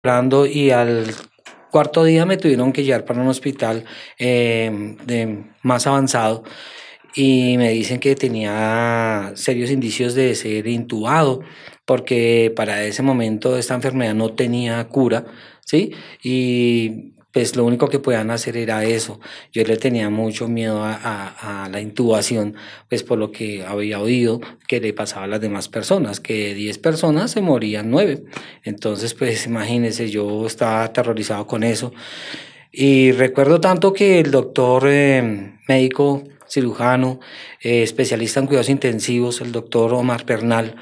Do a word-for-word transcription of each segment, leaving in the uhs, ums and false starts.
Orando y al cuarto día me tuvieron que llevar para un hospital eh, de más avanzado y me dicen que tenía serios indicios de ser intubado porque para ese momento esta enfermedad no tenía cura, ¿sí? Y pues lo único que podían hacer era eso. Yo le tenía mucho miedo a, a, a la intubación, pues por lo que había oído que le pasaba a las demás personas, que de diez personas se morían nueve. Entonces, pues imagínense, yo estaba aterrorizado con eso. Y recuerdo tanto que el doctor eh, médico, cirujano, eh, especialista en cuidados intensivos, el doctor Omar Bernal,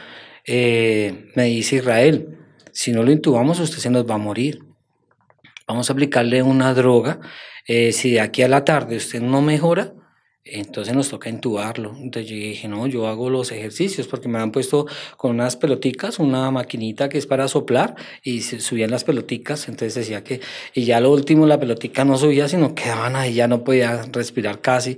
eh, me dice: Israel, si no lo intubamos, usted se nos va a morir. Vamos a aplicarle una droga. Eh, si de aquí a la tarde usted no mejora, entonces nos toca intubarlo. Entonces yo dije, no, yo hago los ejercicios porque me han puesto con unas peloticas, una maquinita que es para soplar y se subían las peloticas. Entonces decía que, y ya lo último, la pelotica no subía, sino quedaban ahí, ya no podía respirar casi.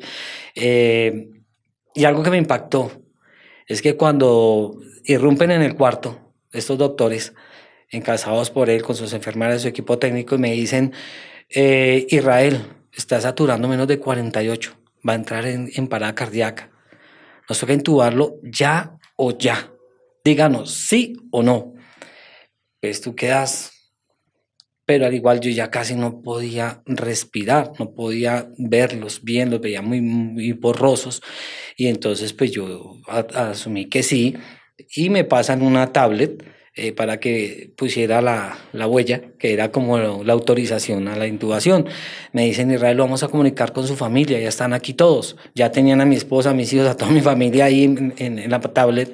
Eh, y algo que me impactó es que cuando irrumpen en el cuarto, estos doctores, encabezados por él, con sus enfermeras, su equipo técnico, y me dicen: eh, Israel, está saturando menos de cuarenta y ocho, va a entrar en, en parada cardíaca. Nos toca intubarlo ya o ya. Díganos sí o no. Pues tú quedas, pero al igual yo ya casi no podía respirar, no podía verlos bien, los veía muy, muy borrosos. Y entonces pues yo a- asumí que sí y me pasan una tablet eh, para que pusiera la, la huella, que era como la autorización a la intubación. Me dicen: Israel, lo vamos a comunicar con su familia, ya están aquí todos. Ya tenían a mi esposa, a mis hijos, a toda mi familia ahí en, en, en la tablet,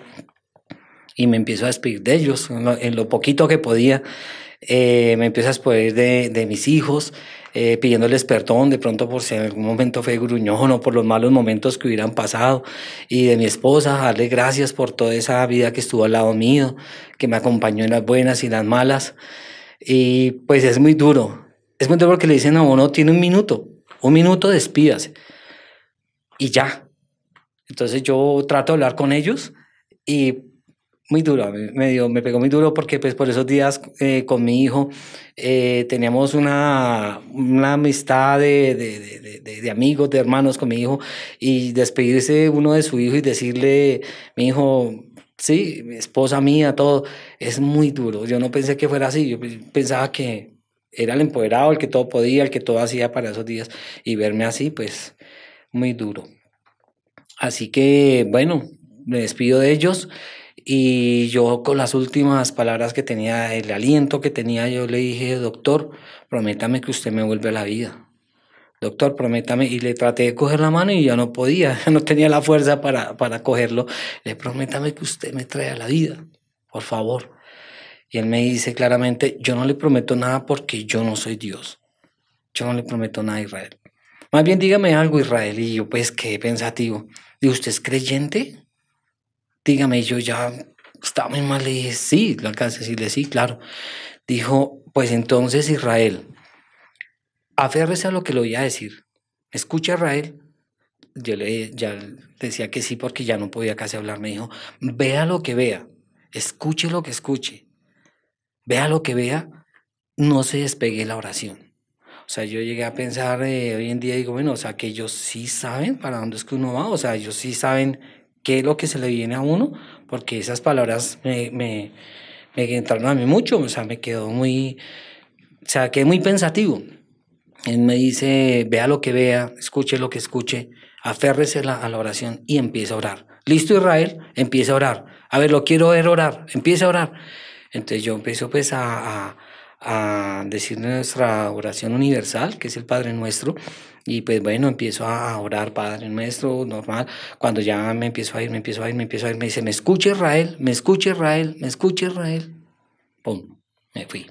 y me empiezo a despedir de ellos en lo, en lo poquito que podía. Eh, me empiezo a despedir de, de mis hijos, eh, pidiéndoles perdón de pronto por si en algún momento fue gruñón o por los malos momentos que hubieran pasado, y de mi esposa, darle gracias por toda esa vida que estuvo al lado mío, que me acompañó en las buenas y las malas. Y pues es muy duro, es muy duro porque le dicen a uno: tiene un minuto, un minuto, despídase y ya. Entonces yo trato de hablar con ellos y muy duro, me, dio, me pegó muy duro porque pues por esos días eh, con mi hijo eh, teníamos una, una amistad de, de, de, de, de amigos, de hermanos con mi hijo, y despedirse uno de su hijo y decirle: mi hijo, sí, mi esposa mía, todo, es muy duro. Yo no pensé que fuera así, yo pensaba que era el empoderado, el que todo podía, el que todo hacía para esos días, y verme así, pues muy duro. Así que, bueno, me despido de ellos y yo, con las últimas palabras que tenía, el aliento que tenía, yo le dije: doctor, prométame que usted me vuelve a la vida. Doctor, prométame. Y le traté de coger la mano y ya no podía, ya no tenía la fuerza para, para cogerlo. Le: prométame que usted me trae a la vida, por favor. Y él me dice claramente: yo no le prometo nada porque yo no soy Dios. Yo no le prometo nada a Israel. Más bien dígame algo, Israel. Y yo pues quedé pensativo. ¿Y usted es creyente? Dígame. Y yo ya estaba muy mal, le dije: sí, lo alcancé a decirle: sí, claro. Dijo: pues entonces, Israel, aférrese a lo que le voy a decir. Escucha, Israel. Yo le ya decía que sí porque ya no podía casi hablar. Me dijo: vea lo que vea, escuche lo que escuche, vea lo que vea, no se despegue la oración. O sea, yo llegué a pensar, eh, hoy en día digo, bueno, o sea, que ellos sí saben para dónde es que uno va, o sea, ellos sí saben qué es lo que se le viene a uno, porque esas palabras me, me, me entraron a mí mucho, o sea, me quedó muy, o sea, quedé muy pensativo. Él me dice: vea lo que vea, escuche lo que escuche, aférrese a la, a la oración y empieza a orar. ¿Listo, Israel? Empieza a orar. A ver, lo quiero ver orar, empieza a orar. Entonces yo empiezo pues a, a, a decir nuestra oración universal, que es el Padre Nuestro, y pues bueno, empiezo a orar Padre Nuestro, normal. Cuando ya me empiezo a ir, me empiezo a ir, me empiezo a ir, me dice: me escucha, Israel, me escucha, Israel, me escucha, Israel. Pum, me fui.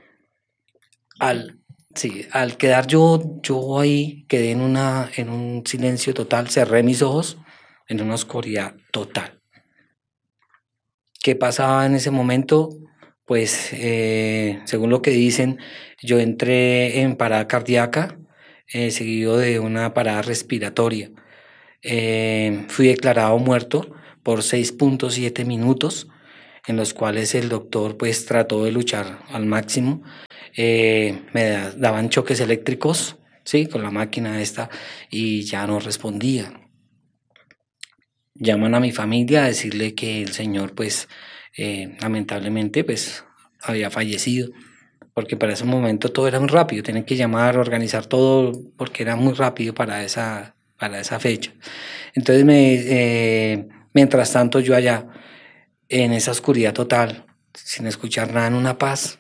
Al, sí, al quedar yo, yo ahí, quedé en, una, en un silencio total, cerré mis ojos en una oscuridad total. ¿Qué pasaba en ese momento? Pues eh, según lo que dicen, yo entré en parada cardíaca, eh, seguido de una parada respiratoria. Eh, fui declarado muerto por seis punto siete minutos. en los cuales el doctor pues trató de luchar al máximo. Eh, me da, daban choques eléctricos, ¿sí? Con la máquina esta y ya no respondía. Llaman a mi familia a decirle que el señor pues eh, lamentablemente pues había fallecido, porque para ese momento todo era muy rápido, tienen que llamar, organizar todo porque era muy rápido para esa, para esa fecha. Entonces me, eh, mientras tanto yo allá en esa oscuridad total, sin escuchar nada, en una paz,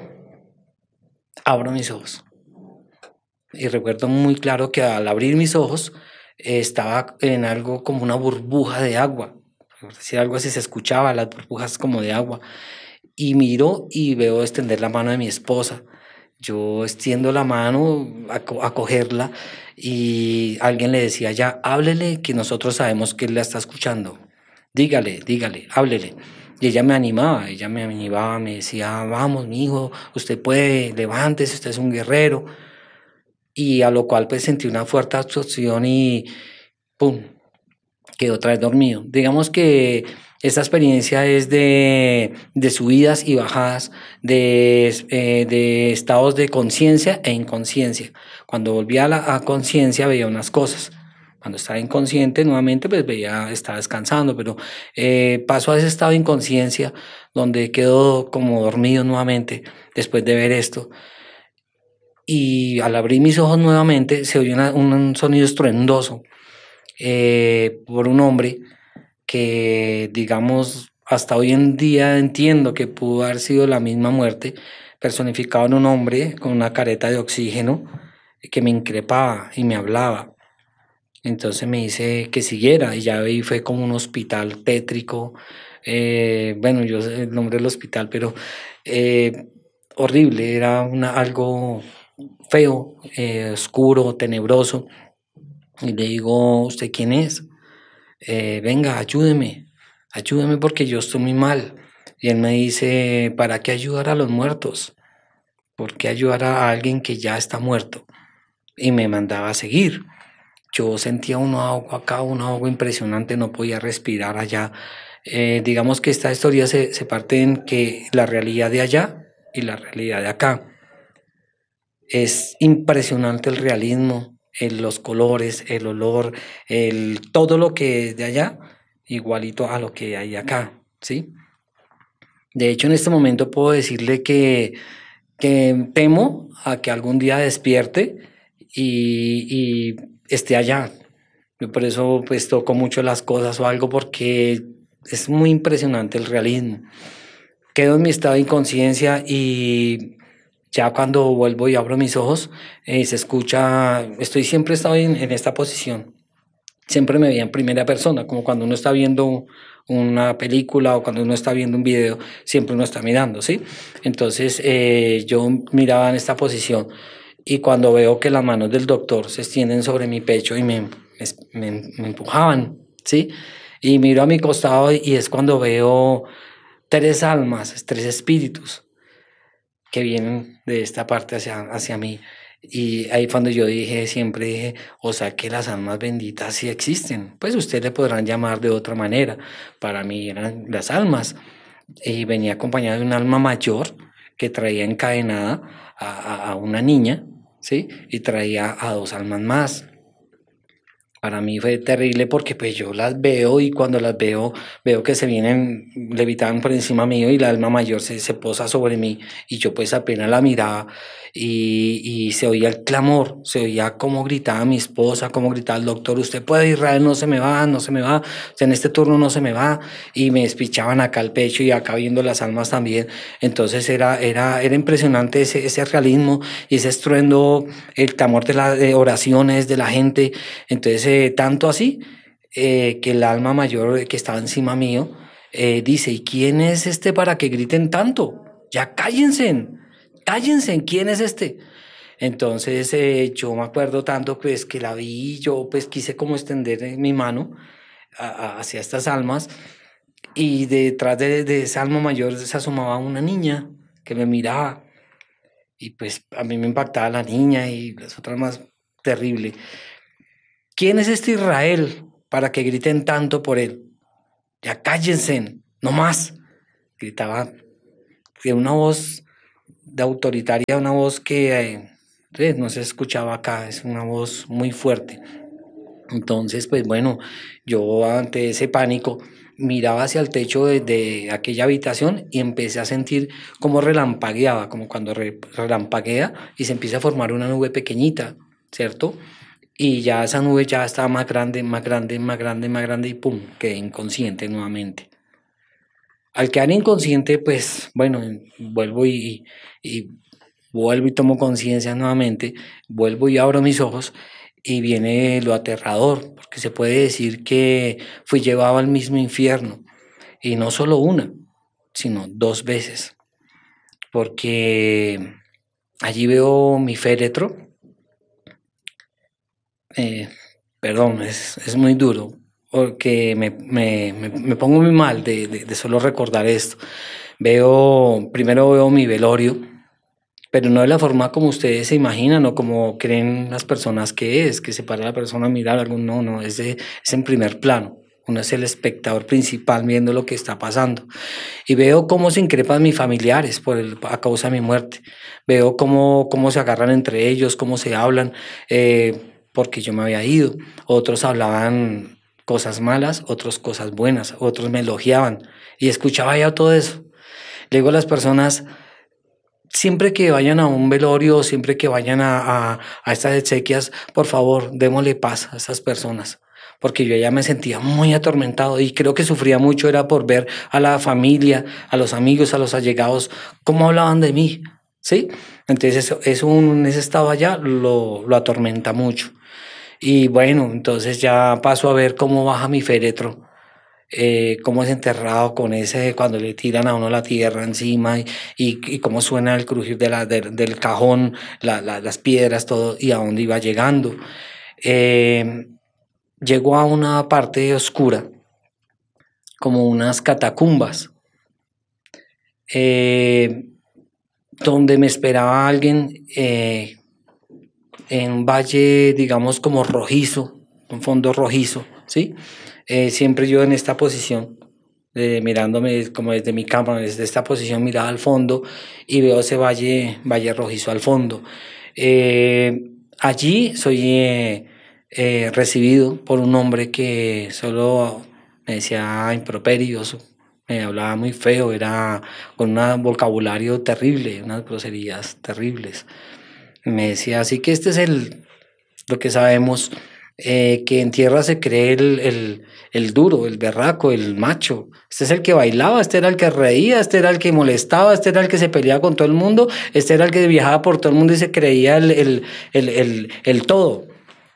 abro mis ojos. Y recuerdo muy claro que al abrir mis ojos eh, estaba en algo como una burbuja de agua. Por decir algo así, se escuchaba las burbujas como de agua. Y miro y veo extender la mano de mi esposa. Yo extiendo la mano a, co- a cogerla y alguien le decía ya, háblele que nosotros sabemos que él la está escuchando. Dígale, dígale, háblele. Y ella me animaba, ella me animaba, me decía, vamos, mi hijo, usted puede, levántese, usted es un guerrero. Y a lo cual pues sentí una fuerte absorción y ¡pum! Quedó otra vez dormido. Digamos que esta experiencia es de, de subidas y bajadas, de, eh, de estados de conciencia e inconsciencia. Cuando volvía a la a conciencia veía unas cosas. Cuando estaba inconsciente nuevamente pues veía, estaba descansando, pero eh, paso a ese estado de inconsciencia donde quedo como dormido nuevamente después de ver esto. Y al abrir mis ojos nuevamente se oyó una- un sonido estruendoso eh, por un hombre que, digamos, hasta hoy en día entiendo que pudo haber sido la misma muerte, personificado en un hombre con una careta de oxígeno que me increpaba y me hablaba. Entonces me dice que siguiera y ya vi fue como un hospital tétrico. Eh, bueno, yo sé el nombre del hospital, pero eh, horrible, era una, algo feo, eh, oscuro, tenebroso. Y le digo, ¿usted quién es? Eh, venga, ayúdeme, ayúdeme porque yo estoy muy mal. Y él me dice, ¿para qué ayudar a los muertos? ¿Por qué ayudar a alguien que ya está muerto? Y me mandaba a seguir. Yo sentía un ahogo acá, un ahogo impresionante, no podía respirar allá. Eh, digamos que esta historia se, se parte en que la realidad de allá y la realidad de acá. Es impresionante el realismo, el- los colores, el olor, el, todo lo que es de allá, igualito a lo que hay acá, ¿sí? De hecho, en este momento puedo decirle que, que temo a que algún día despierte y, y esté allá. Yo por eso pues toco mucho las cosas o algo porque es muy impresionante el realismo. Quedo en mi estado de inconsciencia y ya cuando vuelvo y abro mis ojos, eh, se escucha, estoy siempre he estado en, en esta posición, siempre me veía en primera persona, como cuando uno está viendo una película o cuando uno está viendo un video, siempre uno está mirando, ¿sí? Entonces eh, yo miraba en esta posición y cuando veo que las manos del doctor se extienden sobre mi pecho y me, me, me empujaban, ¿sí? Y miro a mi costado y es cuando veo tres almas, tres espíritus que vienen de esta parte hacia, hacia mí. Y ahí cuando yo dije, siempre dije, o sea que las almas benditas sí existen. Pues ustedes le podrán llamar de otra manera. Para mí eran las almas. Y venía acompañado de un alma mayor que traía encadenada a, a, a una niña, ¿sí? Y traía a dos almas más. Para mí fue terrible porque pues yo las veo y cuando las veo, veo que se vienen, levitaban por encima mío y la alma mayor se, se posa sobre mí y yo pues apenas la miraba y, y se oía el clamor, se oía cómo gritaba mi esposa, cómo gritaba el doctor, usted puede Israel, no se me va, no se me va, usted en este turno no se me va y me despichaban acá el pecho y acá viendo las almas también. Entonces era, era, era impresionante ese, ese realismo y ese estruendo, el clamor de las de oraciones de la gente. Entonces, eh, tanto así eh, que el alma mayor que estaba encima mío eh, dice, ¿y quién es este para que griten tanto? Ya cállense, cállense, ¿quién es este? Entonces eh, yo me acuerdo tanto pues que la vi y yo pues quise como extender eh, mi mano a- a- hacia estas almas y detrás de, de esa alma mayor se asomaba una niña que me miraba y pues a mí me impactaba la niña y las otras más terrible. ¿Quién es este Israel para que griten tanto por él? Ya cállense, no más, gritaba de una voz de autoritaria, una voz que eh, no se escuchaba acá, es una voz muy fuerte. Entonces, pues bueno, yo ante ese pánico miraba hacia el techo de, de aquella habitación y empecé a sentir como relampagueaba, como cuando re, relampaguea y se empieza a formar una nube pequeñita, ¿cierto? Y ya esa nube ya estaba más grande, más grande, más grande, más grande y pum, quedé inconsciente nuevamente. Al quedar inconsciente, pues bueno, vuelvo y, y vuelvo y tomo conciencia nuevamente, vuelvo y abro mis ojos y viene lo aterrador, porque se puede decir que fui llevado al mismo infierno, y no solo una, sino dos veces, porque allí veo mi féretro, eh, perdón, es, es muy duro, porque me, me, me, me pongo muy mal de, de, de solo recordar esto. Veo, primero veo mi velorio, pero no de la forma como ustedes se imaginan o como creen las personas que es, que se para la persona a mirar algo, no, no, es, de, es en primer plano. Uno es el espectador principal viendo lo que está pasando. Y veo cómo se increpan mis familiares por el, a causa de mi muerte. Veo cómo, cómo se agarran entre ellos, cómo se hablan, eh, porque yo me había ido. Otros hablaban cosas malas, otros cosas buenas, otros me elogiaban. Y escuchaba ya todo eso. Le digo a las personas, siempre que vayan a un velorio, siempre que vayan a, a, a estas exequias, por favor, démosle paz a esas personas, porque yo ya me sentía muy atormentado y creo que sufría mucho, era por ver a la familia, a los amigos, a los allegados, cómo hablaban de mí, ¿sí? Entonces eso, eso en ese estado allá lo, lo atormenta mucho. Y bueno, entonces ya paso a ver cómo baja mi féretro. Eh, cómo es enterrado con ese, cuando le tiran a uno la tierra encima y, y, y cómo suena el crujir de la, de, del cajón, la, la, las piedras, todo, y a dónde iba llegando. Eh, llegó a una parte oscura, como unas catacumbas, eh, donde me esperaba alguien eh, en un valle, digamos, como rojizo, un fondo rojizo, ¿sí? Eh, siempre yo en esta posición, eh, mirándome como desde mi cámara, desde esta posición miraba al fondo y veo ese valle, valle rojizo al fondo. Eh, allí soy eh, eh, recibido por un hombre que solo me decía improperios, me hablaba muy feo, era con un vocabulario terrible, unas groserías terribles. Me decía, así que este es el, lo que sabemos, eh, que en tierra se cree el, el, el duro, el berraco, el macho. Este es el que bailaba, este era el que reía, este era el que molestaba, este era el que se peleaba con todo el mundo, este era el que viajaba por todo el mundo y se creía el, el, el, el, el todo.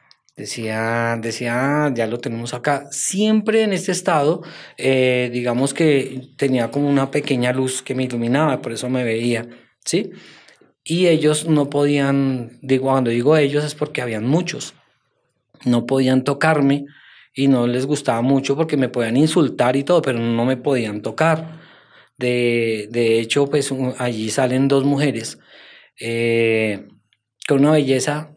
Decía, decía, ya lo tenemos acá. Siempre en este estado, eh, digamos que tenía como una pequeña luz que me iluminaba, por eso me veía, ¿sí? Y ellos no podían, digo, cuando digo ellos es porque habían muchos, no podían tocarme y no les gustaba mucho porque me podían insultar y todo, pero no me podían tocar. De, de hecho, pues allí salen dos mujeres eh, con una belleza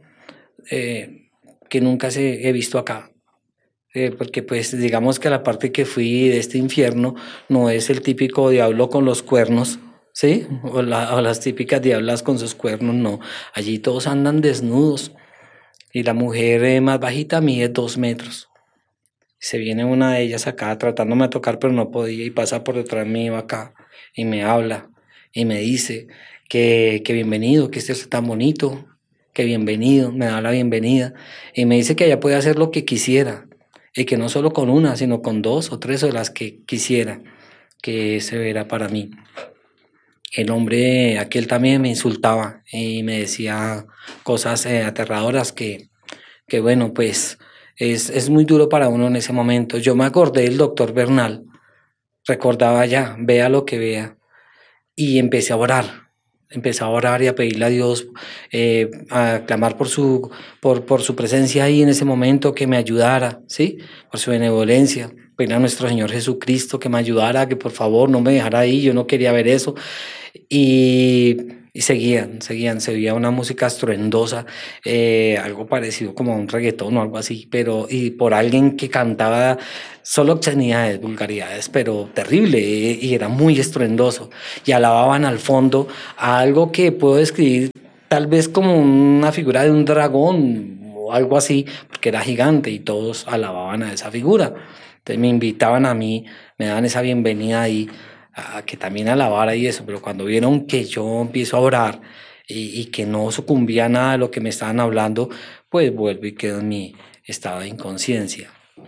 eh, que nunca se he visto acá. Eh, porque pues digamos que la parte que fui de este infierno no es el típico diablo con los cuernos, ¿sí? O, la, o las típicas diablas con sus cuernos, no. Allí todos andan desnudos y la mujer eh, más bajita mide dos metros. Se viene una de ellas acá tratándome de tocar, pero no podía y pasa por detrás mío acá y me habla y me dice que, que bienvenido, que este es tan bonito, que bienvenido, me da la bienvenida y me dice que ella puede hacer lo que quisiera y que no solo con una, sino con dos o tres o las que quisiera, que ese era para mí. El hombre aquel también me insultaba y me decía cosas eh, aterradoras que, que bueno, pues es, es muy duro para uno en ese momento. Yo me acordé del doctor Bernal, recordaba ya, vea lo que vea, y empecé a orar. Empecé a orar y a pedirle a Dios, eh, a clamar por su, por, por su presencia ahí en ese momento, que me ayudara, ¿sí? Por su benevolencia. Pedirle a nuestro Señor Jesucristo que me ayudara, que por favor no me dejara ahí, yo no quería ver eso. Y, Y seguían, seguían, se oía una música estruendosa, eh, algo parecido como a un reggaetón o algo así, pero y por alguien que cantaba solo obscenidades, vulgaridades, pero terrible, eh, y era muy estruendoso. Y alababan al fondo a algo que puedo describir tal vez como una figura de un dragón o algo así, porque era gigante y todos alababan a esa figura. Entonces me invitaban a mí, me daban esa bienvenida ahí a que también alabara y eso, pero cuando vieron que yo empiezo a orar y, y que no sucumbía a nada de lo que me estaban hablando, pues vuelvo y quedo en mi estado de inconsciencia.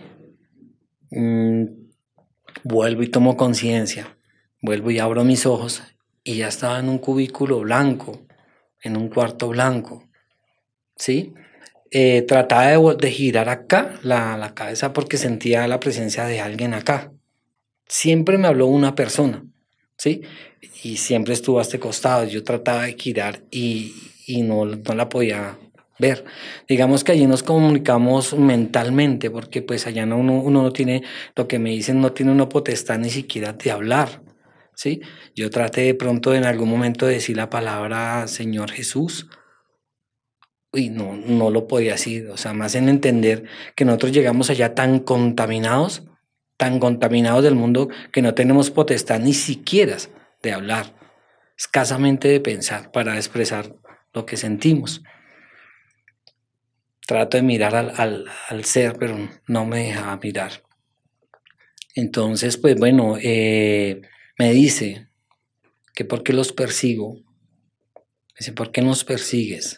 Mm, vuelvo y tomo conciencia, vuelvo y abro mis ojos y ya estaba en un cubículo blanco, en un cuarto blanco, ¿sí? Eh, trataba de, de girar acá la, la cabeza porque sentía la presencia de alguien acá. Siempre me habló una persona, ¿sí? Y siempre estuvo a este costado. Yo trataba de girar y, y no, no la podía ver. Digamos que allí nos comunicamos mentalmente, porque pues allá no, uno, uno no tiene, lo que me dicen, no tiene una potestad ni siquiera de hablar, ¿sí? Yo traté de pronto en algún momento de decir la palabra Señor Jesús, y no, no lo podía decir, o sea, me hacen entender que nosotros llegamos allá tan contaminados, tan contaminados del mundo, que no tenemos potestad ni siquiera de hablar, escasamente de pensar para expresar lo que sentimos. Trato de mirar al, al, al ser, pero no me deja mirar. Entonces, pues bueno, eh, me dice que por qué los persigo. Me dice, ¿por qué nos persigues?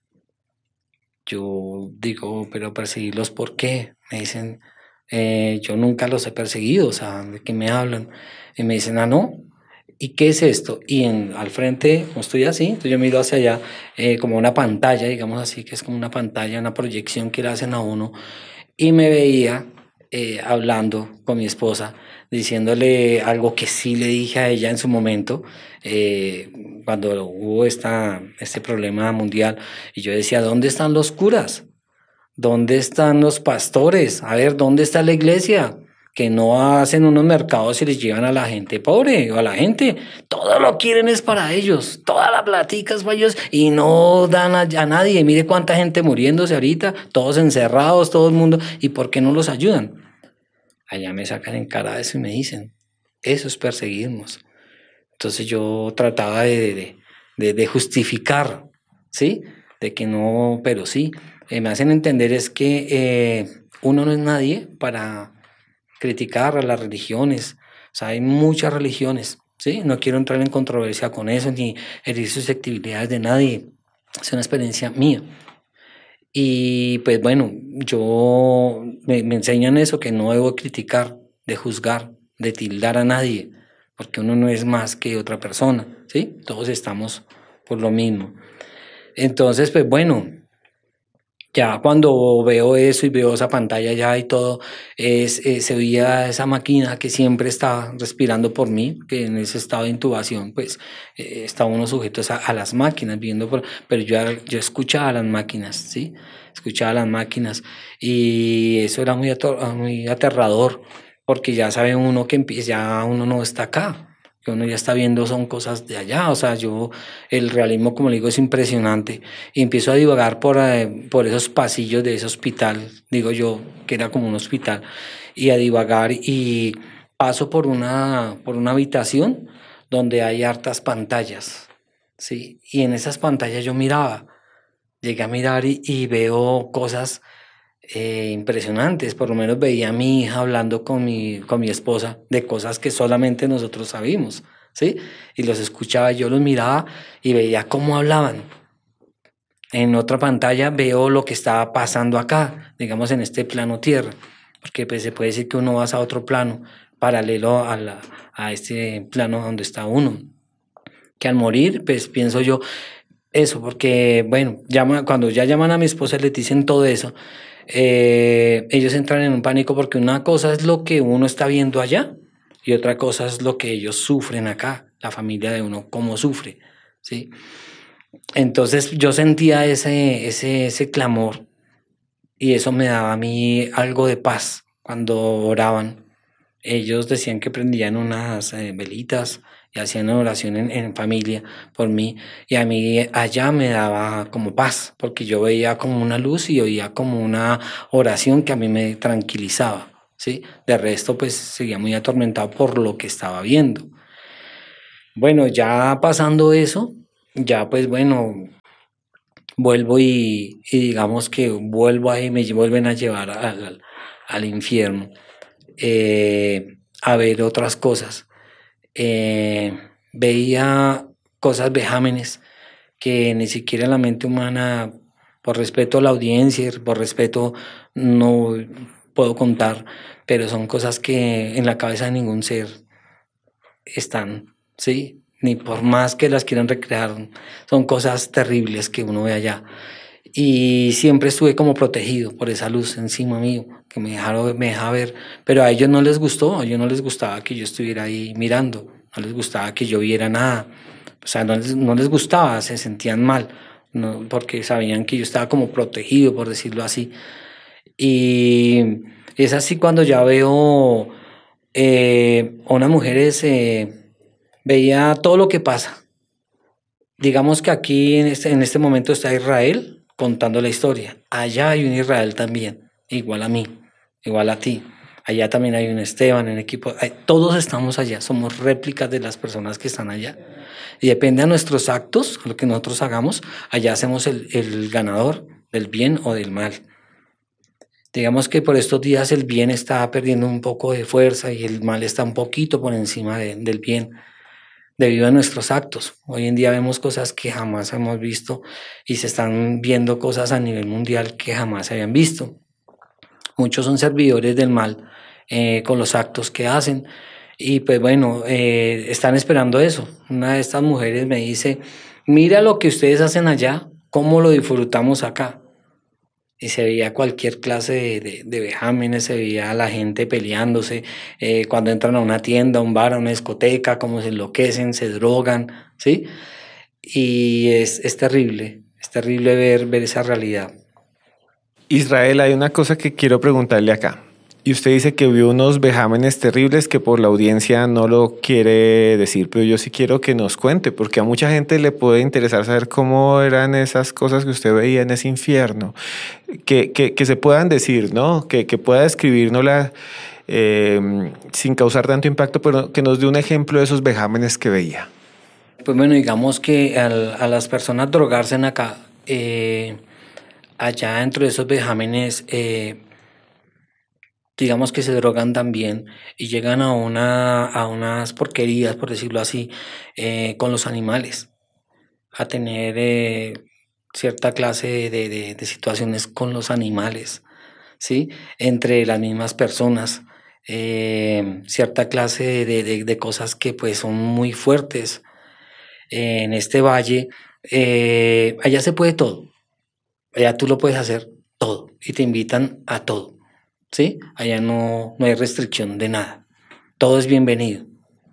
Yo digo, pero perseguirlos, ¿por qué? Me dicen, eh, yo nunca los he perseguido, o sea, ¿de qué me hablan? Y me dicen, ah, no, ¿y qué es esto? Y en, al frente, no estoy así, entonces yo miro hacia allá, eh, como una pantalla, digamos así, que es como una pantalla, una proyección que le hacen a uno, y me veía eh, hablando con mi esposa, diciéndole algo que sí le dije a ella en su momento, eh, cuando hubo esta, este problema mundial, y yo decía, ¿dónde están los curas? ¿Dónde están los pastores? A ver, ¿dónde está la iglesia? Que no hacen unos mercados y les llevan a la gente pobre o a la gente. Todo lo quieren es para ellos. Toda la platica es para ellos y no dan a, a nadie. Mire cuánta gente muriéndose ahorita, todos encerrados, todo el mundo. ¿Y por qué no los ayudan? Allá me sacan en cara eso y me dicen, eso es perseguirnos. Entonces yo trataba de, de, de, de justificar, ¿sí? De que no, pero sí, eh, me hacen entender es que eh, uno no es nadie para criticar a las religiones. O sea, hay muchas religiones, ¿sí? No quiero entrar en controversia con eso ni herir susceptibilidades de nadie. Es una experiencia mía. Y pues bueno, yo me, me enseñan eso, que no debo criticar, de juzgar, de tildar a nadie, porque uno no es más que otra persona, ¿sí? Todos estamos por lo mismo. Entonces, pues bueno, ya cuando veo eso y veo esa pantalla ya y todo, es, eh, se veía esa máquina que siempre está respirando por mí, que en ese estado de intubación, pues eh, está uno sujeto a, a las máquinas, viendo por, pero yo, yo escuchaba las máquinas, ¿sí? Escuchaba las máquinas y eso era muy, ator, muy aterrador, porque ya sabe uno que empieza, ya uno no está acá, que uno ya está viendo son cosas de allá, o sea, yo, el realismo, como le digo, es impresionante, y empiezo a divagar por, eh, por esos pasillos de ese hospital, digo yo, que era como un hospital, y a divagar, y paso por una, por una habitación donde hay hartas pantallas, ¿sí? Y en esas pantallas yo miraba, llegué a mirar y, y veo cosas eh, impresionantes. Por lo menos veía a mi hija hablando con mi, con mi esposa de cosas que solamente nosotros sabíamos, ¿sí? Y los escuchaba, yo los miraba y veía cómo hablaban. En otra pantalla veo lo que estaba pasando acá, digamos en este plano tierra, porque pues se puede decir que uno va a otro plano paralelo a, la, a este plano donde está uno. Que al morir, pues pienso yo eso, porque bueno, llama, cuando ya llaman a mi esposa y le dicen todo eso, eh, ellos entran en un pánico porque una cosa es lo que uno está viendo allá y otra cosa es lo que ellos sufren acá, la familia de uno, cómo sufre, ¿sí? Entonces yo sentía ese, ese, ese clamor y eso me daba a mí algo de paz cuando oraban. Ellos decían que prendían unas eh, velitas y hacían oración en, en familia por mí, y a mí allá me daba como paz, porque yo veía como una luz y oía como una oración que a mí me tranquilizaba, ¿sí? De resto, pues seguía muy atormentado por lo que estaba viendo. Bueno, ya pasando eso, ya pues bueno, vuelvo y, y digamos que vuelvo ahí, me vuelven a llevar al, al, al infierno, eh, a ver otras cosas. Eh, veía cosas vejámenes que ni siquiera la mente humana, por respeto a la audiencia, por respeto, no puedo contar, pero son cosas que en la cabeza de ningún ser están, ¿sí? Ni por más que las quieran recrear, son cosas terribles que uno ve allá. Y siempre estuve como protegido por esa luz encima mío, que me dejaron, me dejaba ver, pero a ellos no les gustó, a ellos no les gustaba que yo estuviera ahí mirando, no les gustaba que yo viera nada, o sea, no les, no les gustaba, se sentían mal, no, porque sabían que yo estaba como protegido, por decirlo así. Y es así cuando ya veo eh, a unas mujeres, eh, veía todo lo que pasa. Digamos que aquí en este, en este momento está Israel contando la historia. Allá hay un Israel también, igual a mí, igual a ti. Allá también hay un Esteban en el equipo. Todos estamos allá, somos réplicas de las personas que están allá. Y depende de nuestros actos, lo que nosotros hagamos, allá hacemos el, el ganador del bien o del mal. Digamos que por estos días el bien está perdiendo un poco de fuerza y el mal está un poquito por encima de, del bien, debido a nuestros actos. Hoy en día vemos cosas que jamás hemos visto y se están viendo cosas a nivel mundial que jamás se habían visto. Muchos son servidores del mal eh, con los actos que hacen y pues bueno, eh, están esperando eso. Una de estas mujeres me dice, mira lo que ustedes hacen allá, cómo lo disfrutamos acá. Y se veía cualquier clase de, de, de vejámenes, se veía a la gente peleándose, eh, cuando entran a una tienda, a un bar, a una discoteca, cómo se enloquecen, se drogan, ¿sí? Y es, es terrible, es terrible ver, ver esa realidad. Israel, hay una cosa que quiero preguntarle acá. Y usted dice que vio unos vejámenes terribles que por la audiencia no lo quiere decir, pero yo sí quiero que nos cuente, porque a mucha gente le puede interesar saber cómo eran esas cosas que usted veía en ese infierno. Que, que, que se puedan decir, ¿no? Que, que pueda describirnosla eh, sin causar tanto impacto, pero que nos dé un ejemplo de esos vejámenes que veía. Pues bueno, digamos que al, a las personas drogarse en acá, eh, allá dentro de esos vejámenes, eh, digamos que se drogan también y llegan a, una, a unas porquerías, por decirlo así, eh, con los animales, a tener eh, cierta clase de, de, de situaciones con los animales, ¿sí? Entre las mismas personas, eh, cierta clase de, de, de cosas que pues son muy fuertes. Eh, en este valle, eh, allá se puede todo, allá tú lo puedes hacer todo y te invitan a todo. ¿Sí? Allá no, no hay restricción de nada. Todo es bienvenido.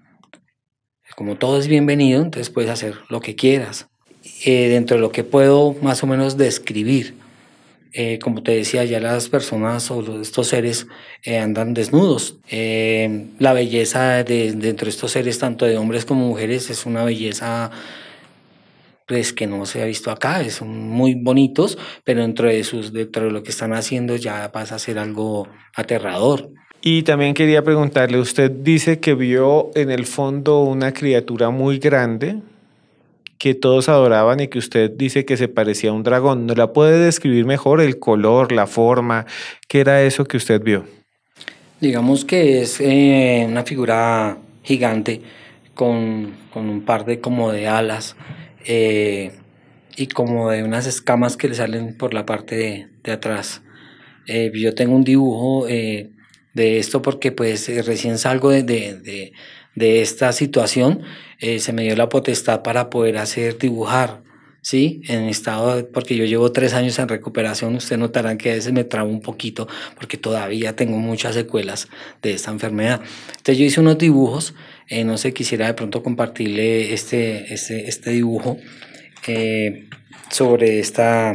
Como todo es bienvenido, entonces puedes hacer lo que quieras. Eh, dentro de lo que puedo más o menos describir, eh, como te decía, ya las personas o los, estos seres eh, andan desnudos. Eh, la belleza de, dentro de estos seres, tanto de hombres como mujeres, es una belleza pues que no se ha visto acá, son muy bonitos, pero dentro de sus, dentro de lo que están haciendo ya pasa a ser algo aterrador. Y también quería preguntarle, usted dice que vio en el fondo una criatura muy grande que todos adoraban y que usted dice que se parecía a un dragón. ¿No la puede describir mejor el color, la forma? ¿Qué era eso que usted vio? Digamos que es eh, una figura gigante con, con un par de como de alas eh, y como de unas escamas que le salen por la parte de, de atrás. Eh, yo tengo un dibujo eh, de esto porque pues eh, recién salgo de, de, de, de esta situación, eh, se me dio la potestad para poder hacer dibujar, ¿sí? En estado, porque yo llevo tres años en recuperación, ustedes notarán que a veces me trabo un poquito porque todavía tengo muchas secuelas de esta enfermedad. Entonces yo hice unos dibujos, eh, no sé, quisiera de pronto compartirle este, este, este dibujo eh, sobre esta...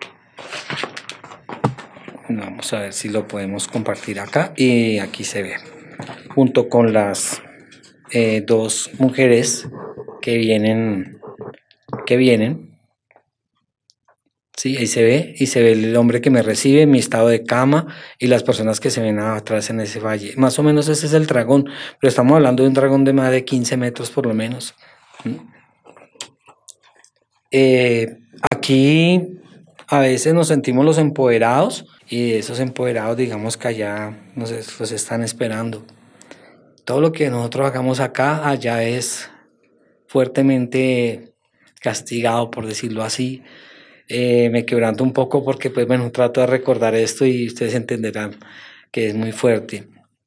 Vamos a ver si lo podemos compartir acá y aquí se ve junto con las eh, dos mujeres que vienen, que vienen, sí, ahí se ve, y se ve el hombre que me recibe, mi estado de cama y las personas que se ven atrás en ese valle. Más o menos ese es el dragón, pero estamos hablando de un dragón de más de quince metros por lo menos. Eh, aquí a veces nos sentimos los empoderados y esos empoderados, digamos que allá nos, los están esperando. Todo lo que nosotros hagamos acá, allá es fuertemente castigado, por decirlo así. Eh, me quebranto un poco porque, pues bueno, trato de recordar esto y ustedes entenderán que es muy fuerte.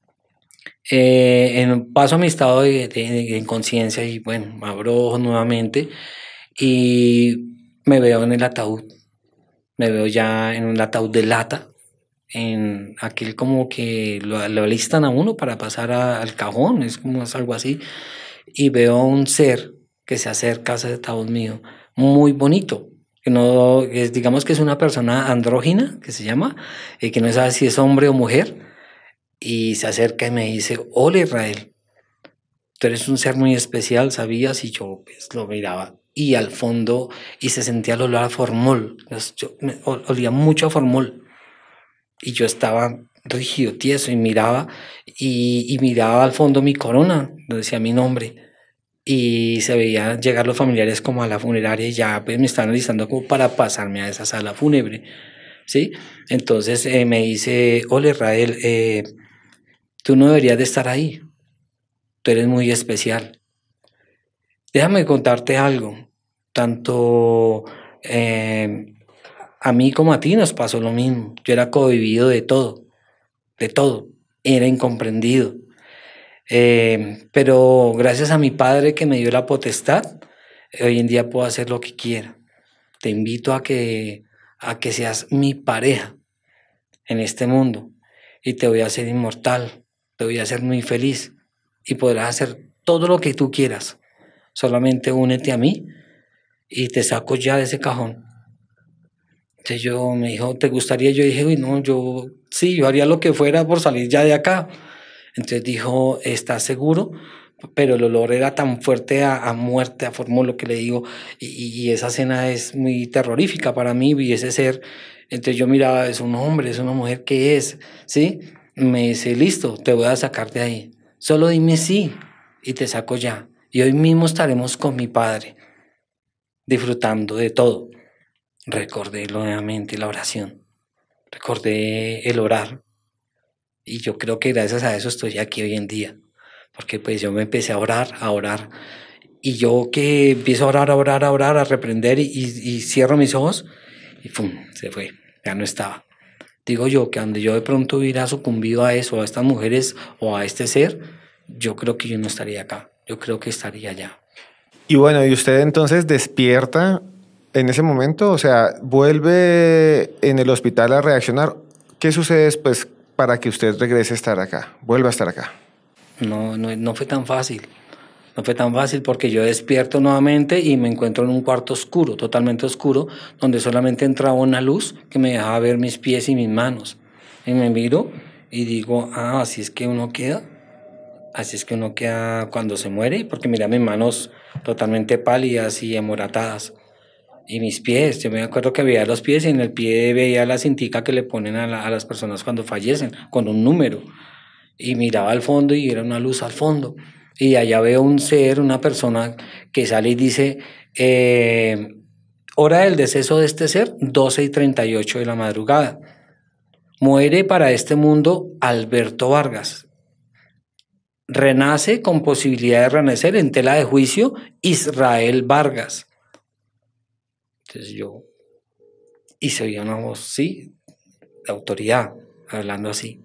Eh, en, paso a mi estado de, de, de inconsciencia y bueno, abro ojos nuevamente y me veo en el ataúd. Me veo ya en un ataúd de lata, en aquel como que lo, lo alistan a uno para pasar a, al cajón, es como es algo así, y veo un ser que se acerca a ese ataúd mío, muy bonito, que no, es, digamos que es una persona andrógina, que se llama, eh, que no sabe si es hombre o mujer, y se acerca y me dice, hola Israel, tú eres un ser muy especial, ¿sabías? Y yo pues, lo miraba, y al fondo, y se sentía el olor a formol, yo, me, olía mucho a formol, y yo estaba rígido, tieso, y miraba, y, y miraba al fondo mi corona, donde decía mi nombre, y se veían llegar los familiares como a la funeraria, y ya pues me estaban listando como para pasarme a esa sala fúnebre, ¿sí? Entonces eh, me dice, hola Israel, eh, tú no deberías de estar ahí, tú eres muy especial. Déjame contarte algo, tanto eh, a mí como a ti nos pasó lo mismo, yo era cohibido de todo, de todo, era incomprendido. Eh, pero gracias a mi padre que me dio la potestad, hoy en día puedo hacer lo que quiera. Te invito a que, a que seas mi pareja en este mundo y te voy a hacer inmortal, te voy a hacer muy feliz y podrás hacer todo lo que tú quieras. Solamente únete a mí y te saco ya de ese cajón. Entonces yo me dijo, ¿te gustaría? Yo dije, uy, no, yo sí, yo haría lo que fuera por salir ya de acá. Entonces dijo, ¿estás seguro? Pero el olor era tan fuerte a, a muerte, a formol, lo que le digo, y, y esa escena es muy terrorífica para mí, y ese ser, entonces yo miraba, es un hombre, es una mujer, ¿qué es? ¿Sí? Me dice, listo, te voy a sacar de ahí, solo dime sí, y te saco ya, y hoy mismo estaremos con mi padre, disfrutando de todo. Recordé nuevamente la oración, recordé el orar, y yo creo que gracias a eso estoy aquí hoy en día, porque pues yo me empecé a orar, a orar, y yo que empiezo a orar, a orar, a orar, a reprender, y, y cierro mis ojos, y ¡pum!, se fue, ya no estaba. Digo yo que donde yo de pronto hubiera sucumbido a eso, a estas mujeres o a este ser, yo creo que yo no estaría acá, yo creo que estaría allá. Y bueno, ¿y usted entonces despierta en ese momento? O sea, ¿vuelve en el hospital a reaccionar? ¿Qué sucede después para que usted regrese a estar acá, vuelva a estar acá? No, no, no fue tan fácil. No fue tan fácil porque yo despierto nuevamente y me encuentro en un cuarto oscuro, totalmente oscuro, donde solamente entraba una luz que me dejaba ver mis pies y mis manos. Y me miro y digo, ah, así es que uno queda, así es que uno queda cuando se muere, porque mira mis manos totalmente pálidas y amoratadas. Y mis pies, yo me acuerdo que veía los pies y en el pie veía la cintica que le ponen a, la, a las personas cuando fallecen, con un número. Y miraba al fondo y era una luz al fondo. Y allá veo un ser, una persona que sale y dice, eh, hora del deceso de este ser, doce y treinta y ocho de la madrugada. Muere para este mundo Alberto Vargas. Renace con posibilidad de renacer en tela de juicio Israel Vargas. Entonces yo, y se oía una voz, sí, de autoridad, hablando así.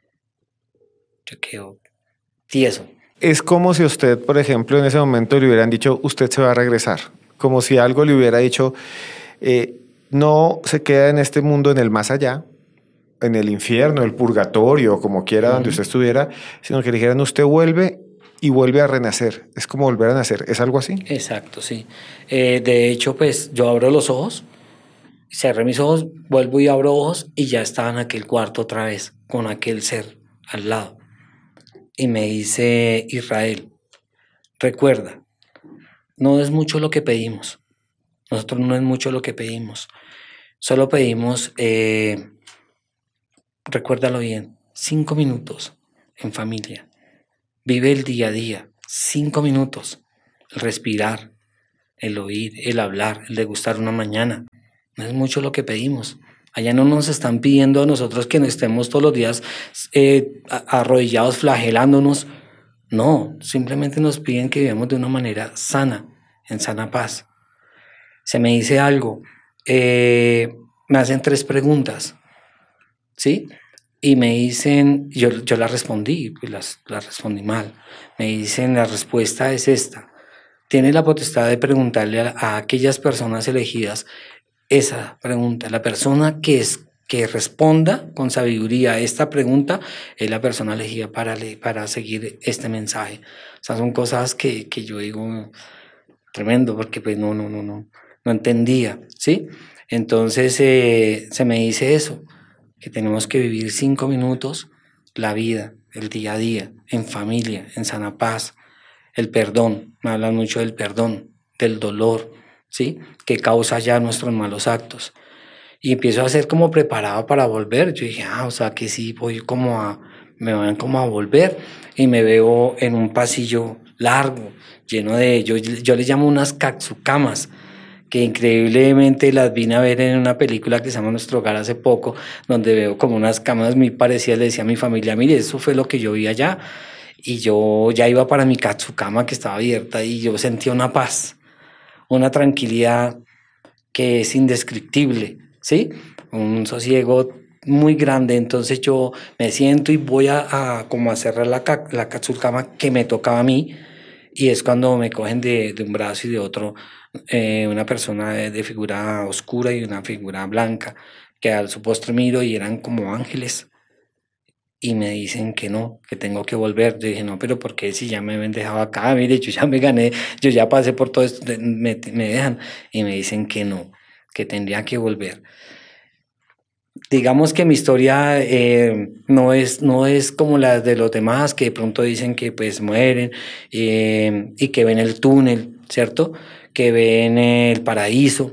Yo quedo tieso. Es como si usted, por ejemplo, en ese momento le hubieran dicho, usted se va a regresar. Como si algo le hubiera dicho, eh, no se queda en este mundo, en el más allá, en el infierno, el purgatorio, como quiera, uh-huh, donde usted estuviera, sino que le dijeran, usted vuelve y vuelve a renacer. Es como volver a nacer. ¿Es algo así? Exacto, sí. Eh, de hecho, pues yo abro los ojos, cerré mis ojos, vuelvo y abro ojos y ya estaba en aquel cuarto otra vez, con aquel ser al lado. Y me dice, Israel, recuerda, no es mucho lo que pedimos. Nosotros no es mucho lo que pedimos. Solo pedimos, eh, recuérdalo bien, cinco minutos en familia. Vive el día a día, cinco minutos. El respirar, el oír, el hablar, el degustar una mañana. No es mucho lo que pedimos. Allá no nos están pidiendo a nosotros que estemos todos los días eh, arrodillados, flagelándonos. No, simplemente nos piden que vivamos de una manera sana, en sana paz. Se me dice algo, eh, me hacen tres preguntas, ¿sí? Y me dicen, yo, yo las respondí, pues las, las respondí mal. Me dicen, la respuesta es esta. Tienes la potestad de preguntarle a, a aquellas personas elegidas esa pregunta. La persona que, es, que responda con sabiduría a esta pregunta es la persona elegida para, para seguir este mensaje. O sea, son cosas que, que yo digo, tremendo, porque pues no, no, no, no, no entendía, ¿sí? Entonces eh, se me dice eso, que tenemos que vivir cinco minutos la vida, el día a día, en familia, en sana paz, el perdón, me hablan mucho del perdón, del dolor, ¿sí? Que causa ya nuestros malos actos. Y empiezo a ser como preparado para volver. Yo dije, ah, o sea que sí, voy como a, me van como a volver. Y me veo en un pasillo largo, lleno de, yo, yo les llamo unas katsukamas, que increíblemente las vine a ver en una película que se llama Nuestro Hogar hace poco, donde veo como unas camas muy parecidas. Le decía a mi familia, mire, eso fue lo que yo vi allá. Y yo ya iba para mi katsukama que estaba abierta y yo sentía una paz, una tranquilidad que es indescriptible, ¿sí? Un sosiego muy grande. Entonces yo me siento y voy a, a como a cerrar la, la katsukama que me tocaba a mí, y es cuando me cogen de, de un brazo y de otro eh, una persona de, de figura oscura y una figura blanca, que al su postre miro y eran como ángeles. Y me dicen que no, que tengo que volver. Yo dije, no, pero ¿por qué si ya me habían dejado acá? Mire, yo ya me gané, yo ya pasé por todo esto, me, me dejan. Y me dicen que no, que tendría que volver. Digamos que mi historia eh, no, es, no es como la de los demás, que de pronto dicen que pues mueren eh, y que ven el túnel, ¿cierto? Que ven el paraíso.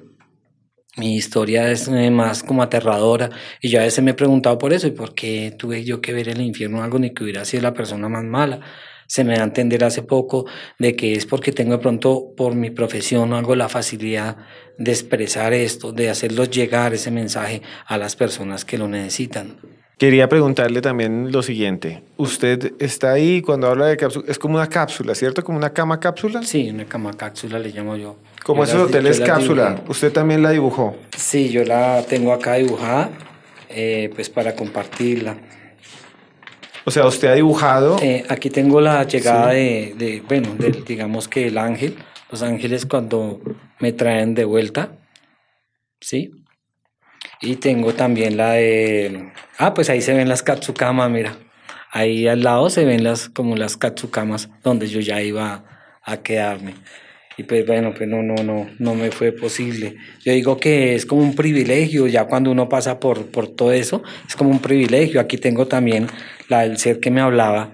Mi historia es eh, más como aterradora, y yo a veces me he preguntado por eso, y por qué tuve yo que ver el infierno, algo ni que hubiera sido la persona más mala. Se me da a entender hace poco de que es porque tengo de pronto por mi profesión o algo la facilidad de expresar esto, de hacerlos llegar ese mensaje a las personas que lo necesitan. Quería preguntarle también lo siguiente. Usted está ahí cuando habla de cápsula, es como una cápsula, ¿cierto? Como una cama cápsula. Sí, una cama cápsula le llamo yo. Como yo esos las, hoteles cápsula, dibujé. ¿usted también la dibujó? Sí, yo la tengo acá dibujada, eh, pues para compartirla. O sea, usted ha dibujado... Eh, aquí tengo la llegada Sí. de, de, bueno, del, digamos que el ángel, los ángeles cuando me traen de vuelta, ¿sí? Y tengo también la de, ah, pues ahí se ven las katsukamas, mira. Ahí al lado se ven las, como las katsukamas donde yo ya iba a quedarme. Y pues bueno, pues no, no, no, no me fue posible. Yo digo que es como un privilegio, ya cuando uno pasa por, por todo eso, es como un privilegio. Aquí tengo también la del ser que me hablaba,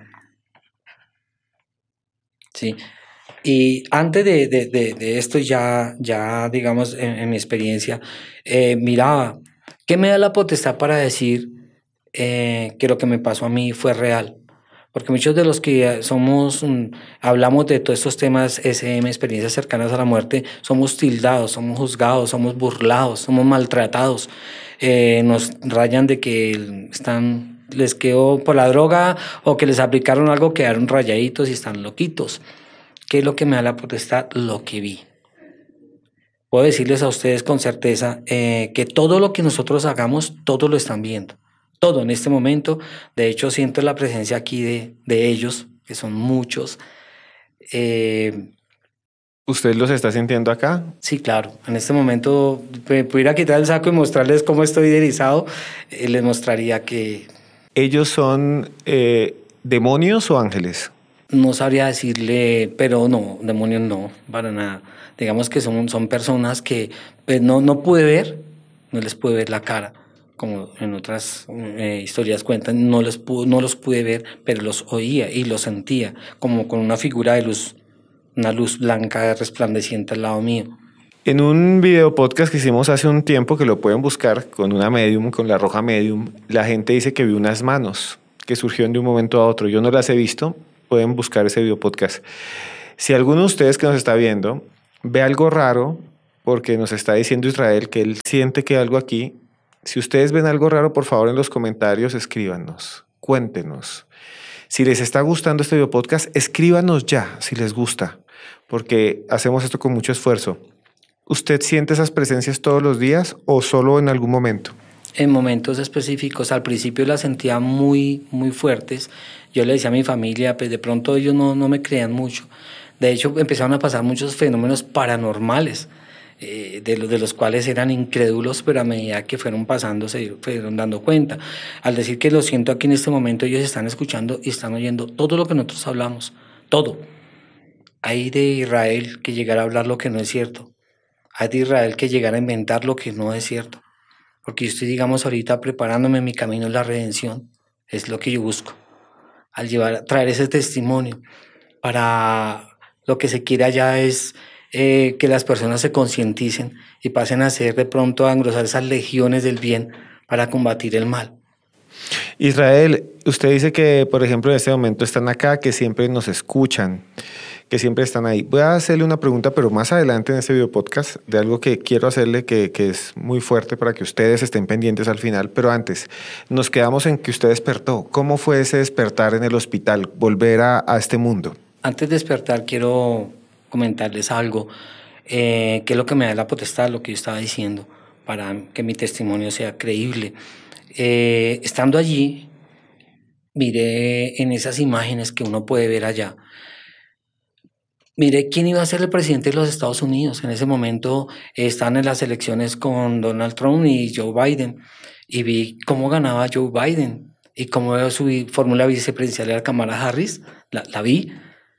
¿sí? Y antes de, de, de, de esto, ya, ya digamos, en, en mi experiencia, eh, miraba, ¿qué me da la potestad para decir eh, que lo que me pasó a mí fue real? Porque muchos de los que somos, um, hablamos de todos estos temas S M, experiencias cercanas a la muerte, somos tildados, somos juzgados, somos burlados, somos maltratados. Eh, nos rayan de que están, les quedó por la droga o que les aplicaron algo, quedaron rayaditos y están loquitos. ¿Qué es lo que me da la potestad? Lo que vi. Puedo decirles a ustedes con certeza eh, que todo lo que nosotros hagamos, todos lo están viendo. Todo en este momento. De hecho, siento la presencia aquí de, de ellos, que son muchos. Eh, ¿Usted los está sintiendo acá? sí, claro. En este momento, me pudiera quitar el saco y mostrarles cómo estoy erizado, eh, les mostraría que... ¿Ellos son eh, demonios o ángeles? No sabría decirle, pero no, demonios no, para nada. Digamos que son, son personas que pues, no, no pude ver, no les pude ver la cara, como en otras eh, historias cuentan, no, les pude, no los pude ver, pero los oía y los sentía, como con una figura de luz, una luz blanca resplandeciente al lado mío. En un video podcast que hicimos hace un tiempo, que lo pueden buscar con una medium, con la roja medium, la gente dice que vio unas manos que surgieron de un momento a otro. Yo no las he visto, pueden buscar ese video podcast. Si alguno de ustedes que nos está viendo ve algo raro, porque nos está diciendo Israel que él siente que hay algo aquí, si ustedes ven algo raro, por favor en los comentarios escríbanos, cuéntenos. Si les está gustando este video podcast, escríbanos ya si les gusta, porque hacemos esto con mucho esfuerzo. ¿Usted siente esas presencias todos los días o solo en algún momento? En momentos específicos, al principio las sentía muy, muy fuertes. Yo le decía a mi familia, pues de pronto ellos no, no me creían mucho. De hecho, empezaron a pasar muchos fenómenos paranormales, eh, de, los, de los cuales eran incrédulos, pero a medida que fueron pasando se fueron dando cuenta. Al decir que lo siento aquí en este momento, ellos están escuchando y están oyendo todo lo que nosotros hablamos, todo. Hay de Israel que llegara a hablar lo que no es cierto. Hay de Israel que llegara a inventar lo que no es cierto. Porque yo estoy, digamos, ahorita preparándome, mi camino es la redención. Es lo que yo busco. Al llevar, traer ese testimonio para lo que se quiere allá es eh, que las personas se concienticen y pasen a ser de pronto a engrosar esas legiones del bien para combatir el mal. Israel, usted dice que, por ejemplo, en este momento están acá, que siempre nos escuchan, que siempre están ahí. Voy a hacerle una pregunta, pero más adelante en este video podcast, de algo que quiero hacerle que, que es muy fuerte para que ustedes estén pendientes al final. Pero antes, nos quedamos en que usted despertó. ¿Cómo fue ese despertar en el hospital, volver a, a este mundo? Antes de despertar, quiero comentarles algo, eh, que es lo que me da la potestad, lo que yo estaba diciendo, para que mi testimonio sea creíble. Eh, estando allí, miré en esas imágenes que uno puede ver allá, miré quién iba a ser el presidente de los Estados Unidos. En ese momento eh, estaban en las elecciones con Donald Trump y Joe Biden, y vi cómo ganaba Joe Biden y cómo su fórmula vicepresidencial era Kamala Harris, la, la vi.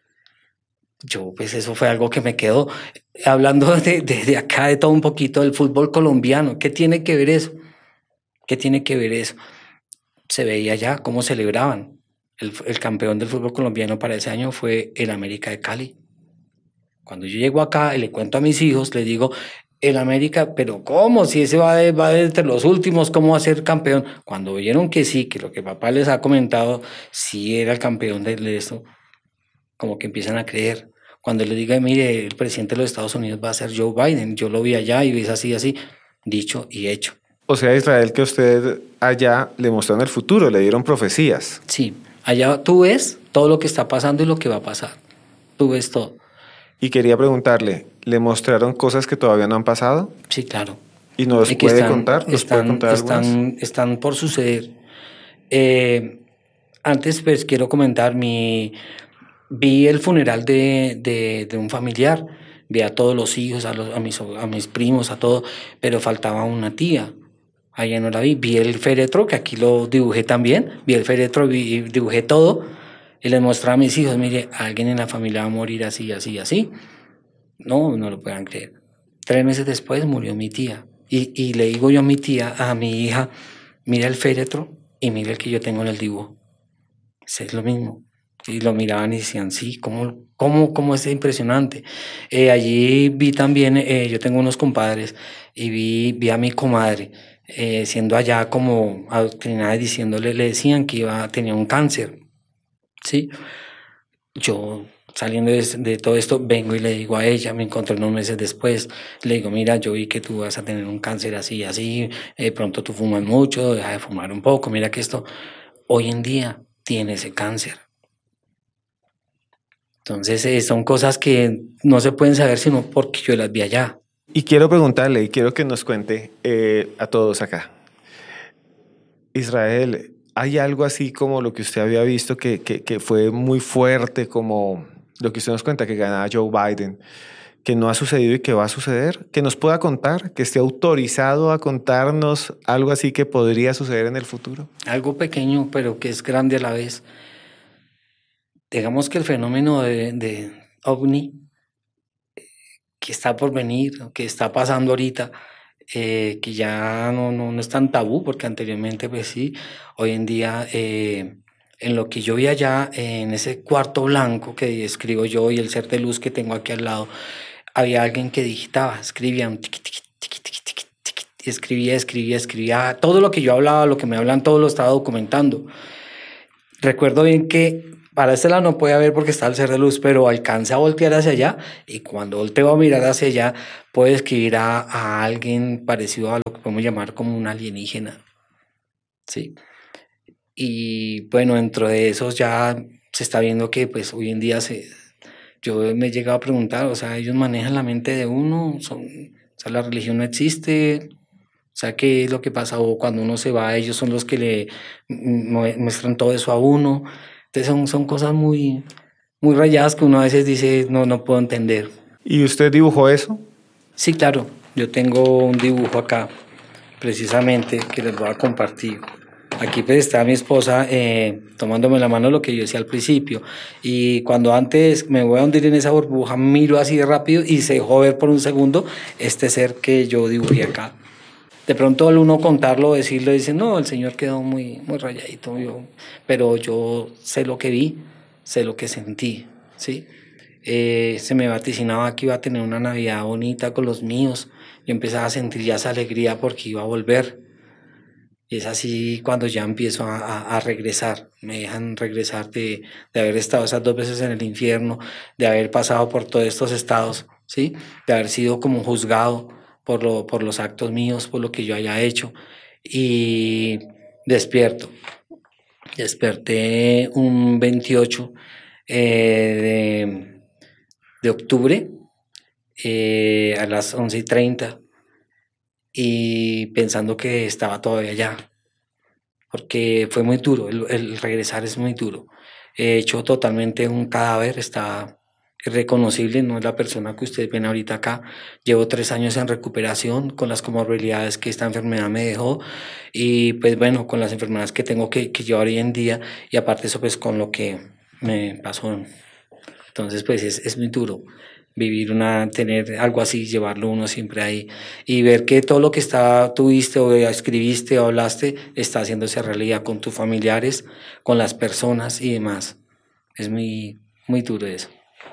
Yo, pues eso fue algo que me quedó. Hablando de, de, de acá, de todo un poquito del fútbol colombiano, ¿qué tiene que ver eso? ¿Qué tiene que ver eso? Se veía ya cómo celebraban. El, el campeón del fútbol colombiano para ese año fue el América de Cali. Cuando yo llego acá y le cuento a mis hijos, les digo, el América, pero ¿cómo? Si ese va, de, va de entre los últimos, ¿cómo va a ser campeón? Cuando vieron que sí, que lo que papá les ha comentado, sí era el campeón de esto, como que empiezan a creer. Cuando les diga, mire, el presidente de los Estados Unidos va a ser Joe Biden, yo lo vi allá y es así, así, dicho y hecho. O sea, Israel, que usted allá le mostraron el futuro, le dieron profecías. Sí, allá tú ves todo lo que está pasando y lo que va a pasar. Tú ves todo. Y quería preguntarle, ¿le mostraron cosas que todavía no han pasado? Sí, claro. ¿Y nos Y puede están, contar? ¿Nos están, puede contar están, están por suceder. Eh, antes, pues, quiero comentar, mi, vi el funeral de, de, de un familiar, vi a todos los hijos, a, los, a, mis, a mis primos, a todo, pero faltaba una tía. Allá no la vi. Vi el féretro, que aquí lo dibujé también, vi el féretro, vi, dibujé todo, y les mostré a mis hijos, mire, alguien en la familia va a morir así, así, así. No, no lo puedan creer. Tres meses después murió mi tía. Y, y le digo yo a mi tía, a mi hija, mira el féretro y mira el que yo tengo en el dibujo. Es lo mismo. Y lo miraban y decían, sí, ¿cómo, cómo, cómo es impresionante? Eh, allí vi también, eh, yo tengo unos compadres, y vi, vi a mi comadre, eh, siendo allá como adoctrinada, diciéndole, le decían que iba, tenía un cáncer. ¿Sí? Yo, saliendo de, de todo esto, vengo y le digo a ella, me encontré unos meses después, le digo, mira, yo vi que tú vas a tener un cáncer así, así, eh, pronto tú fumas mucho, deja de fumar un poco, mira que esto, hoy en día tiene ese cáncer. Entonces, eh, son cosas que no se pueden saber sino porque yo las vi allá. Y quiero preguntarle, y quiero que nos cuente eh, a todos acá. Israel, ¿hay algo así como lo que usted había visto que, que, que fue muy fuerte, como lo que usted nos cuenta, que ganaba Joe Biden, que no ha sucedido y que va a suceder? ¿Que nos pueda contar? ¿Que esté autorizado a contarnos algo así que podría suceder en el futuro? Algo pequeño, pero que es grande a la vez. Digamos que el fenómeno de, de ovni, que está por venir, que está pasando ahorita, eh, que ya no, no, no es tan tabú, porque anteriormente pues sí, hoy en día eh, En lo que yo vi allá, en ese cuarto blanco que escribo yo y el ser de luz que tengo aquí al lado, había alguien que digitaba, escribía un tiqui, tiqui, tiqui, tiqui, tiqui, tiqui, y escribía, escribía, escribía. Todo lo que yo hablaba, lo que me hablan, todo lo estaba documentando. Recuerdo bien que para este lado no podía ver porque estaba el ser de luz, pero alcancé a voltear hacia allá y cuando volteo a mirar hacia allá, puedo escribir a, a alguien parecido a lo que podemos llamar como un alienígena, ¿sí? Y bueno, dentro de esos ya se está viendo que pues hoy en día se, yo me he llegado a preguntar, o sea, ellos manejan la mente de uno, son, o sea, la religión no existe, o sea, ¿qué es lo que pasa? O cuando uno se va, ellos son los que le mu- muestran todo eso a uno. Entonces son, son cosas muy, muy rayadas que uno a veces dice, no, no puedo entender. ¿Y usted dibujó eso? Sí, claro, yo tengo un dibujo acá, precisamente, que les voy a compartir. Aquí pues está mi esposa eh, tomándome la mano lo que yo decía al principio. Y cuando antes me voy a hundir en esa burbuja, miro así de rápido y se dejó ver por un segundo este ser que yo dibujé acá. De pronto al uno contarlo, decirlo, dice, no, el señor quedó muy, muy rayadito, yo, pero yo sé lo que vi, sé lo que sentí, ¿sí? Eh, se me vaticinaba que iba a tener una Navidad bonita con los míos. Yo empezaba a sentir ya esa alegría porque iba a volver. Y es así cuando ya empiezo a, a, a regresar. Me dejan regresar de, de haber estado esas dos veces en el infierno, de haber pasado por todos estos estados, ¿sí? De haber sido como juzgado por, lo, por los actos míos, por lo que yo haya hecho. Y despierto. Desperté un veintiocho eh, de, de octubre eh, a las once y treinta y pensando que estaba todavía allá, porque fue muy duro, el, el regresar es muy duro. He hecho totalmente un cadáver, está irreconocible, no es la persona que ustedes ven ahorita acá. Llevo tres años en recuperación con las comorbilidades que esta enfermedad me dejó y pues bueno, con las enfermedades que tengo que, que llevar hoy en día y aparte eso pues con lo que me pasó. Entonces, pues es, es muy duro vivir una, tener algo así, llevarlo uno siempre ahí y ver que todo lo que está, tuviste o escribiste o hablaste está haciéndose realidad con tus familiares, con las personas y demás. Es muy, muy duro eso.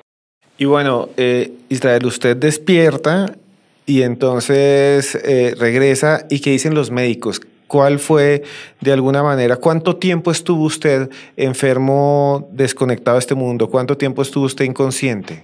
Y bueno, eh, Israel, usted despierta y entonces eh, regresa. ¿Y qué dicen los médicos? ¿Cuál fue, de alguna manera, cuánto tiempo estuvo usted enfermo, desconectado de este mundo? ¿Cuánto tiempo estuvo usted inconsciente?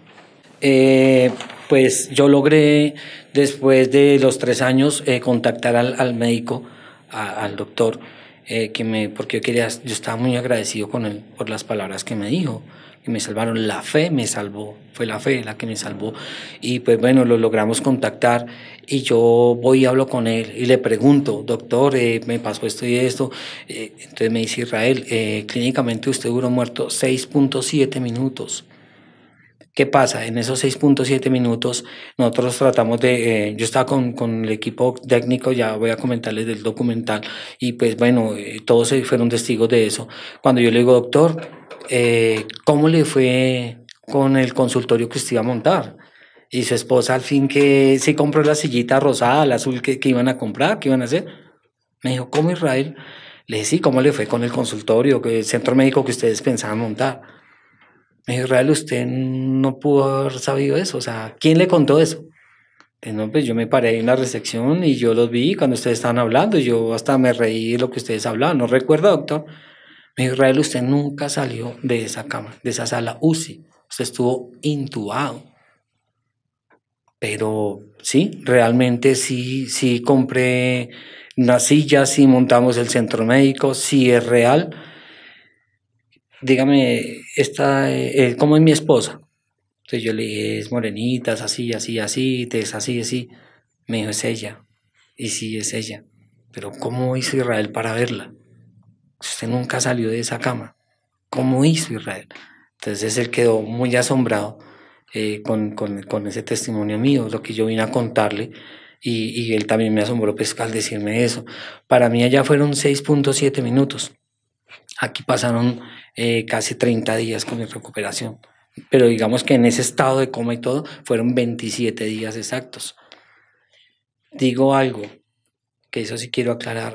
Eh, pues yo logré, después de los tres años, eh, contactar al, al médico, a- al doctor, eh, que me, porque yo quería, yo estaba muy agradecido con él por las palabras que me dijo, que me salvaron. La fe me salvó, fue la fe la que me salvó. Y pues bueno, lo logramos contactar y yo voy y hablo con él y le pregunto, doctor, eh, me pasó esto y esto. Eh, entonces me dice Israel, eh, clínicamente usted duró muerto seis punto siete minutos. ¿Qué pasa? En esos seis punto siete minutos nosotros tratamos de, eh, yo estaba con, con el equipo técnico, ya voy a comentarles del documental, y pues bueno, eh, todos se fueron testigos de eso. Cuando yo le digo, doctor, eh, ¿cómo le fue con el consultorio que usted iba a montar? Y su esposa al fin que sí compró la sillita rosada, la azul que, que iban a comprar, que iban a hacer. Me dijo, ¿cómo Israel? Le dije, sí, ¿cómo le fue con el consultorio, que el centro médico que ustedes pensaban montar? Me dijo, Israel, usted no pudo haber sabido eso, o sea, ¿quién le contó eso? Pues no, pues yo me paré ahí en la recepción y yo los vi cuando ustedes estaban hablando, y yo hasta me reí de lo que ustedes hablaban, no recuerdo, doctor. Me dijo, Israel, usted nunca salió de esa cama, de esa sala U C I, usted estuvo intubado. Pero sí, realmente sí, sí compré una silla, sí montamos el centro médico, sí es real. Dígame, esta, eh, ¿cómo es mi esposa? Entonces yo le dije, es morenita, es así, así, así, te es así, así. Me dijo, es ella. Y sí, es ella. Pero ¿cómo hizo Israel para verla? Usted nunca salió de esa cama. ¿Cómo hizo Israel? Entonces él quedó muy asombrado eh, con, con, con ese testimonio mío, lo que yo vine a contarle. Y, y él también me asombró pues, al decirme eso. Para mí allá fueron seis punto siete minutos. Aquí pasaron eh, casi treinta días con mi recuperación. Pero digamos que en ese estado de coma y todo fueron veintisiete días exactos. Digo algo, que eso sí quiero aclarar.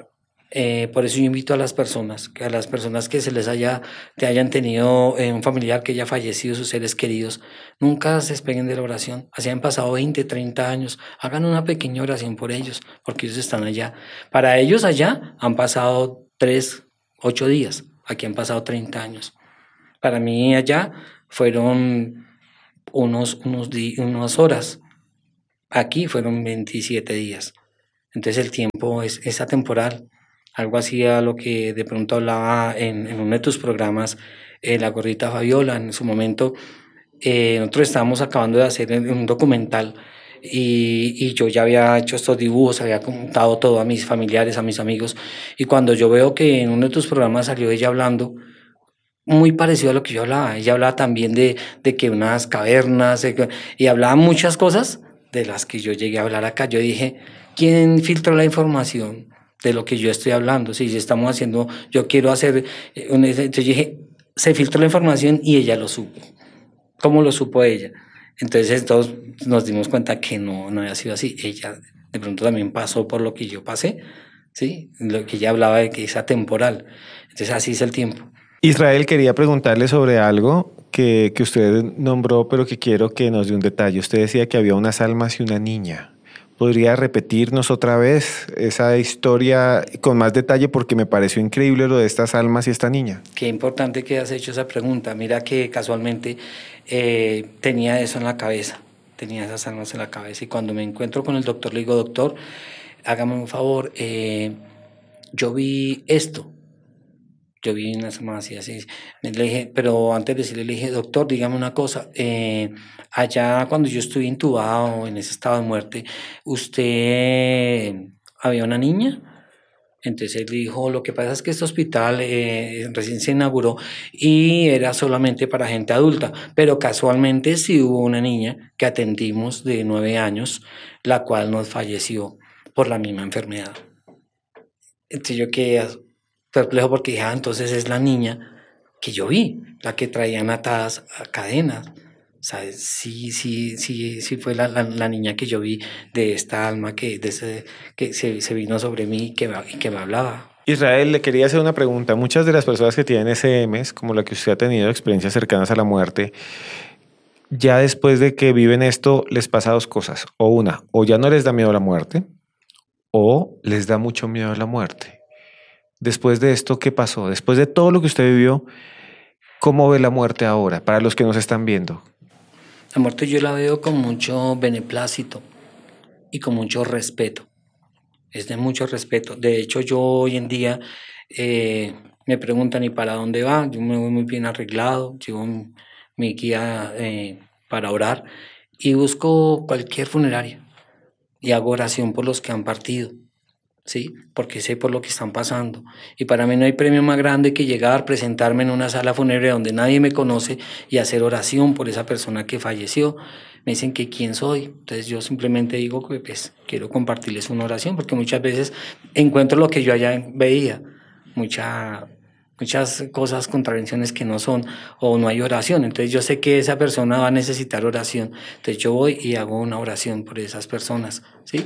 Eh, por eso yo invito a las personas, que a las personas que se les haya, que hayan tenido eh, un familiar que haya fallecido, sus seres queridos, nunca se despeguen de la oración. Así han pasado veinte, treinta años, hagan una pequeña oración por ellos, porque ellos están allá. Para ellos allá han pasado tres, ocho días, aquí han pasado treinta años. Para mí allá fueron unos, unos, di- unas horas, aquí fueron veintisiete días. Entonces el tiempo es, es atemporal. Algo así a lo que de pronto hablaba en, en uno de tus programas, eh, la gordita Fabiola, en su momento. Eh, nosotros estábamos acabando de hacer un documental y, y yo ya había hecho estos dibujos, había contado todo a mis familiares, a mis amigos, y cuando yo veo que en uno de tus programas salió ella hablando, muy parecido a lo que yo hablaba, ella hablaba también de, de que unas cavernas, de que- y hablaba muchas cosas de las que yo llegué a hablar acá. Yo dije, ¿quién filtró la información de lo que yo estoy hablando? Si estamos haciendo, yo quiero hacer, eh, un, entonces yo dije, se filtró la información y ella lo supo. ¿Cómo lo supo ella? Entonces todos nos dimos cuenta que no, no había sido así. Ella de pronto también pasó por lo que yo pasé, ¿sí? Lo que ella hablaba de que es atemporal. Entonces así es el tiempo. Israel, quería preguntarle sobre algo que, que usted nombró, pero que quiero que nos dé un detalle. Usted decía que había unas almas y una niña. ¿Podría repetirnos otra vez esa historia con más detalle? Porque me pareció increíble lo de estas almas y esta niña. Qué importante que has hecho esa pregunta. Mira que casualmente eh, tenía eso en la cabeza, tenía esas almas en la cabeza y cuando me encuentro con el doctor le digo, doctor, hágame un favor, eh, yo vi esto, yo vi unas almas así, así. Le dije, pero antes de decirle, le dije, doctor, dígame una cosa, eh, allá cuando yo estuve intubado en ese estado de muerte, ¿usted había una niña? Entonces él dijo, lo que pasa es que este hospital eh, recién se inauguró y era solamente para gente adulta, pero casualmente sí hubo una niña que atendimos de nueve años, la cual nos falleció por la misma enfermedad. Entonces yo quedé perplejo porque dije, ah, entonces es la niña que yo vi, la que traían atadas a cadenas. O sea, sí, sí, sí, sí fue la, la, la niña que yo vi de esta alma que, de ese, que se, se vino sobre mí y que, y que me hablaba. Israel, le quería hacer una pregunta. Muchas de las personas que tienen S Ms, como la que usted ha tenido, experiencias cercanas a la muerte, ya después de que viven esto, les pasa dos cosas. O una, o ya no les da miedo la muerte, o les da mucho miedo la muerte. Después de esto, ¿qué pasó? Después de todo lo que usted vivió, ¿cómo ve la muerte ahora para los que nos están viendo? La muerte yo la veo con mucho beneplácito y con mucho respeto. Es de mucho respeto. De hecho, yo hoy en día eh, me preguntan, ¿y para dónde va? Yo me voy muy bien arreglado, llevo mi guía eh, para orar y busco cualquier funeraria y hago oración por los que han partido, ¿sí? Porque sé por lo que están pasando. Y para mí no hay premio más grande que llegar, presentarme en una sala funeraria donde nadie me conoce y hacer oración por esa persona que falleció. Me dicen que quién soy, entonces yo simplemente digo que pues quiero compartirles una oración, porque muchas veces encuentro lo que yo allá veía, mucha, muchas cosas, contravenciones que no son, o no hay oración, entonces yo sé que esa persona va a necesitar oración, entonces yo voy y hago una oración por esas personas, ¿sí?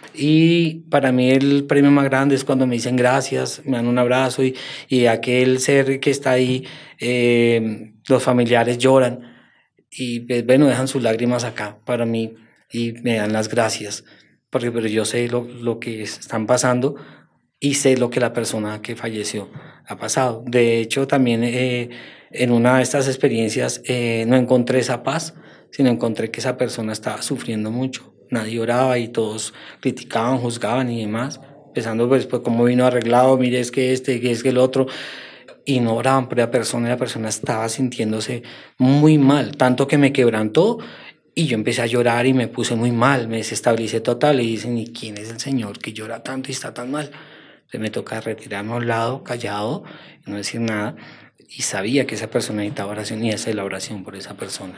Y para mí el premio más grande es cuando me dicen gracias, me dan un abrazo y, y aquel ser que está ahí, eh, los familiares lloran y pues, bueno, dejan sus lágrimas acá para mí y me dan las gracias, porque pero yo sé lo, lo que están pasando y sé lo que la persona que falleció ha pasado. De hecho, también eh, en una de estas experiencias eh, no encontré esa paz, sino encontré que esa persona estaba sufriendo mucho. Nadie oraba y todos criticaban, juzgaban y demás. Empezando pues, pues cómo vino arreglado, mire es que este, que es que el otro, y no oraban por la persona y la persona estaba sintiéndose muy mal, tanto que me quebrantó y yo empecé a llorar y me puse muy mal, me desestabilicé total y dicen, ¿y quién es el Señor que llora tanto y está tan mal? Entonces me toca retirarme a un lado, callado, y no decir nada, y sabía que esa persona necesitaba oración y hacer la oración por esa persona.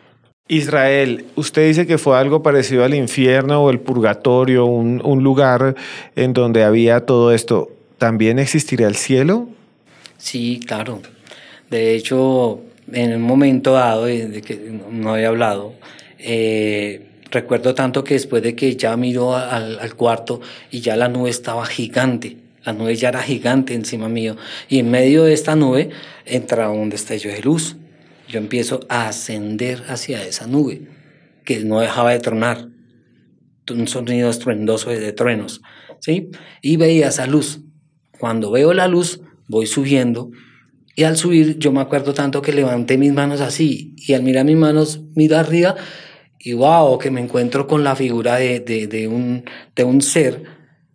Israel, usted dice que fue algo parecido al infierno o el purgatorio, un, un lugar en donde había todo esto. ¿También existirá el cielo? Sí, claro. De hecho, en un momento dado, de, de que no había hablado, eh, recuerdo tanto que después de que ya miró al, al cuarto y ya la nube estaba gigante, La nube ya era gigante encima mío y en medio de esta nube entra un destello de luz. Yo empiezo a ascender hacia esa nube que no dejaba de tronar, un sonido estruendoso de truenos, ¿sí? Y veía esa luz. Cuando veo la luz, voy subiendo y al subir yo me acuerdo tanto que levanté mis manos así y al mirar mis manos miro arriba y wow, que me encuentro con la figura de, de, de, un, de un ser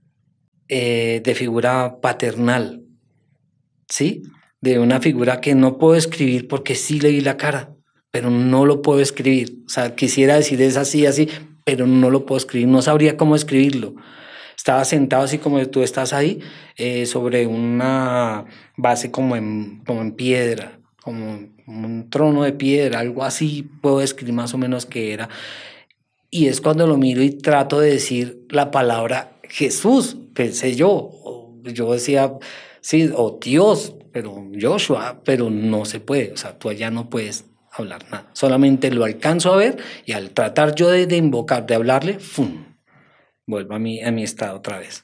eh, de figura paternal, ¿sí? De una figura que no puedo escribir porque sí le vi la cara, pero no lo puedo escribir. O sea, quisiera decir es así, así, pero no lo puedo escribir, no sabría cómo escribirlo. Estaba sentado así como tú estás ahí, eh, sobre una base como en, como en piedra, como un trono de piedra, algo así puedo describir más o menos qué era. Y es cuando lo miro y trato de decir la palabra Jesús, pensé yo. Yo decía, sí, o Dios, pero Joshua, pero no se puede. O sea, tú allá no puedes hablar nada. Solamente lo alcanzo a ver y al tratar yo de, de invocar, de hablarle, ¡fum!, vuelvo a mi, a mi estado otra vez.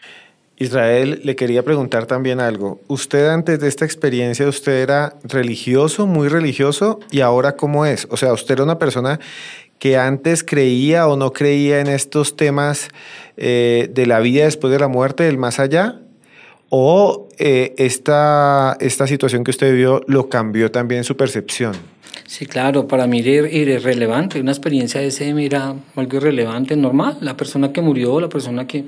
Israel, le quería preguntar también algo. Usted antes de esta experiencia, usted era religioso, muy religioso, y ahora ¿cómo es? O sea, usted era una persona que antes creía o no creía en estos temas eh, de la vida después de la muerte, del más allá, o eh, esta, esta situación que usted vio lo cambió también su percepción. Sí, claro, para mí era irrelevante, una experiencia de ese era algo irrelevante, normal, la persona que murió, la persona que...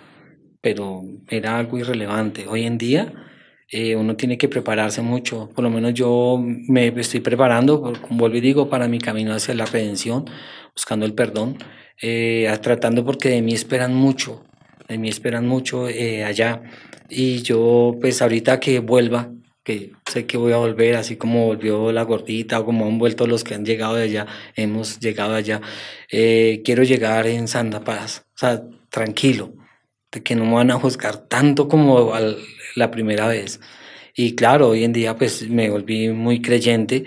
pero era algo irrelevante. Hoy en día eh, uno tiene que prepararse mucho, por lo menos yo me estoy preparando, como vuelvo y digo, para mi camino hacia la redención, buscando el perdón, eh, tratando porque de mí esperan mucho, de mí esperan mucho eh, allá, y yo pues ahorita que vuelva, que sé que voy a volver, así como volvió la gordita o como han vuelto los que han llegado de allá, hemos llegado allá, eh, quiero llegar en santa paz, o sea, tranquilo, de que no me van a juzgar tanto como al, la primera vez. Y claro, hoy en día pues me volví muy creyente,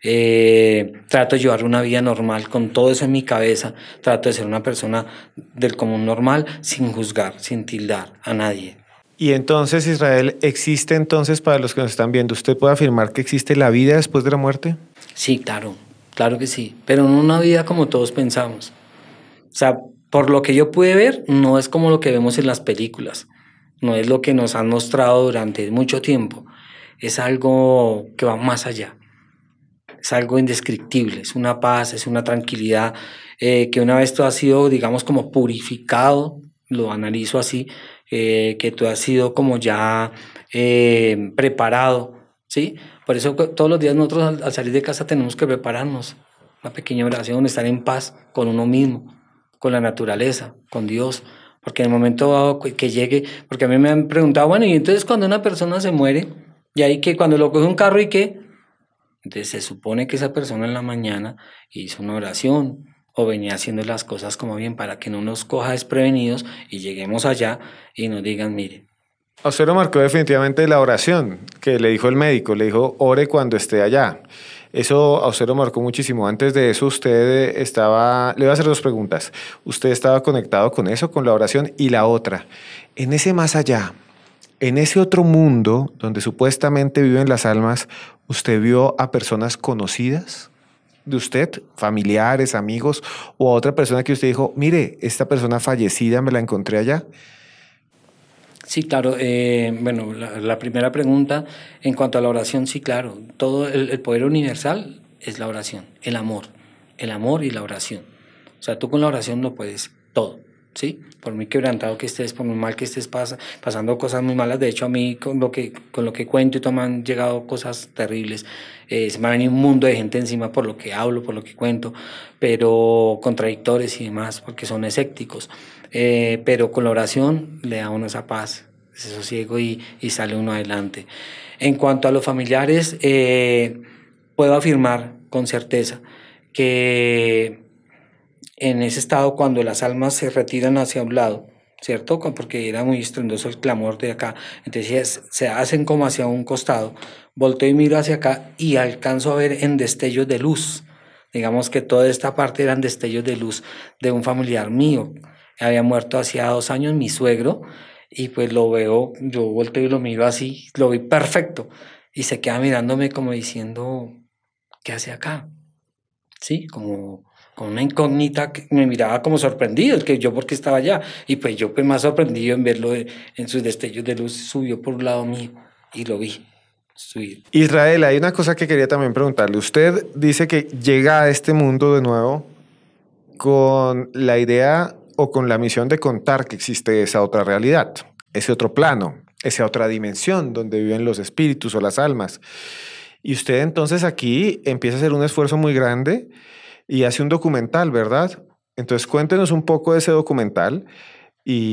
eh, trato de llevar una vida normal con todo eso en mi cabeza, trato de ser una persona del común normal sin juzgar, sin tildar a nadie. Y entonces, Israel, ¿existe entonces, para los que nos están viendo, usted puede afirmar que existe la vida después de la muerte? Sí, claro, claro que sí, pero no una vida como todos pensamos. O sea, por lo que yo pude ver, no es como lo que vemos en las películas, no es lo que nos han mostrado durante mucho tiempo, es algo que va más allá, es algo indescriptible, es una paz, es una tranquilidad, eh, que una vez tú has sido, digamos, como purificado, lo analizo así, eh, que tú has sido como ya eh, preparado, ¿sí? Por eso todos los días nosotros al, al salir de casa tenemos que prepararnos, una pequeña oración, estar en paz con uno mismo, con la naturaleza, con Dios, porque en el momento que llegue, porque a mí me han preguntado, bueno, y entonces cuando una persona se muere, y ahí que cuando lo coge un carro y qué, entonces se supone que esa persona en la mañana hizo una oración o venía haciendo las cosas como bien para que no nos coja desprevenidos y lleguemos allá y nos digan, mire. A usted lo marcó definitivamente la oración que le dijo el médico, le dijo, ore cuando esté allá. Eso a usted lo marcó muchísimo. Antes de eso usted estaba, le voy a hacer dos preguntas. ¿Usted estaba conectado con eso, con la oración? Y la otra, en ese más allá, en ese otro mundo donde supuestamente viven las almas, ¿usted vio a personas conocidas de usted, familiares, amigos, o a otra persona que usted dijo, mire, esta persona fallecida me la encontré allá? Sí, claro. Eh, bueno, la, la primera pregunta en cuanto a la oración, sí, claro. Todo el, el poder universal es la oración, el amor, el amor y la oración. O sea, tú con la oración lo puedes todo, ¿sí? Por muy quebrantado que estés, por muy mal que estés pas, pasando cosas muy malas. De hecho, a mí con lo que, con lo que cuento y todo me han llegado cosas terribles. Eh, se me ha venido un mundo de gente encima por lo que hablo, por lo que cuento, pero contradictores y demás, porque son escépticos. Eh, pero con la oración le da a uno esa paz, ese sosiego y, y sale uno adelante. En cuanto a los familiares, eh, puedo afirmar con certeza que en ese estado, cuando las almas se retiran hacia un lado, ¿cierto? Porque era muy estruendoso el clamor de acá, entonces se hacen como hacia un costado, volteo y miro hacia acá y alcanzo a ver en destellos de luz. Digamos que toda esta parte eran destellos de luz de un familiar mío. Había muerto hacía dos años mi suegro Y pues lo veo, yo volteo y lo miro así, lo vi perfecto. Y se queda mirándome como diciendo, ¿qué hace acá? Sí, como con una incógnita que me miraba como sorprendido, el que yo porque estaba allá. Y pues yo pues más sorprendido en verlo de- en sus destellos de luz, subió por un lado mío y lo vi subir. Israel, hay una cosa que quería también preguntarle. Usted dice que llega a este mundo de nuevo con la idea o con la misión de contar que existe esa otra realidad, ese otro plano, esa otra dimensión donde viven los espíritus o las almas. Y usted entonces aquí empieza a hacer un esfuerzo muy grande y hace un documental, ¿verdad? Entonces cuéntenos un poco de ese documental y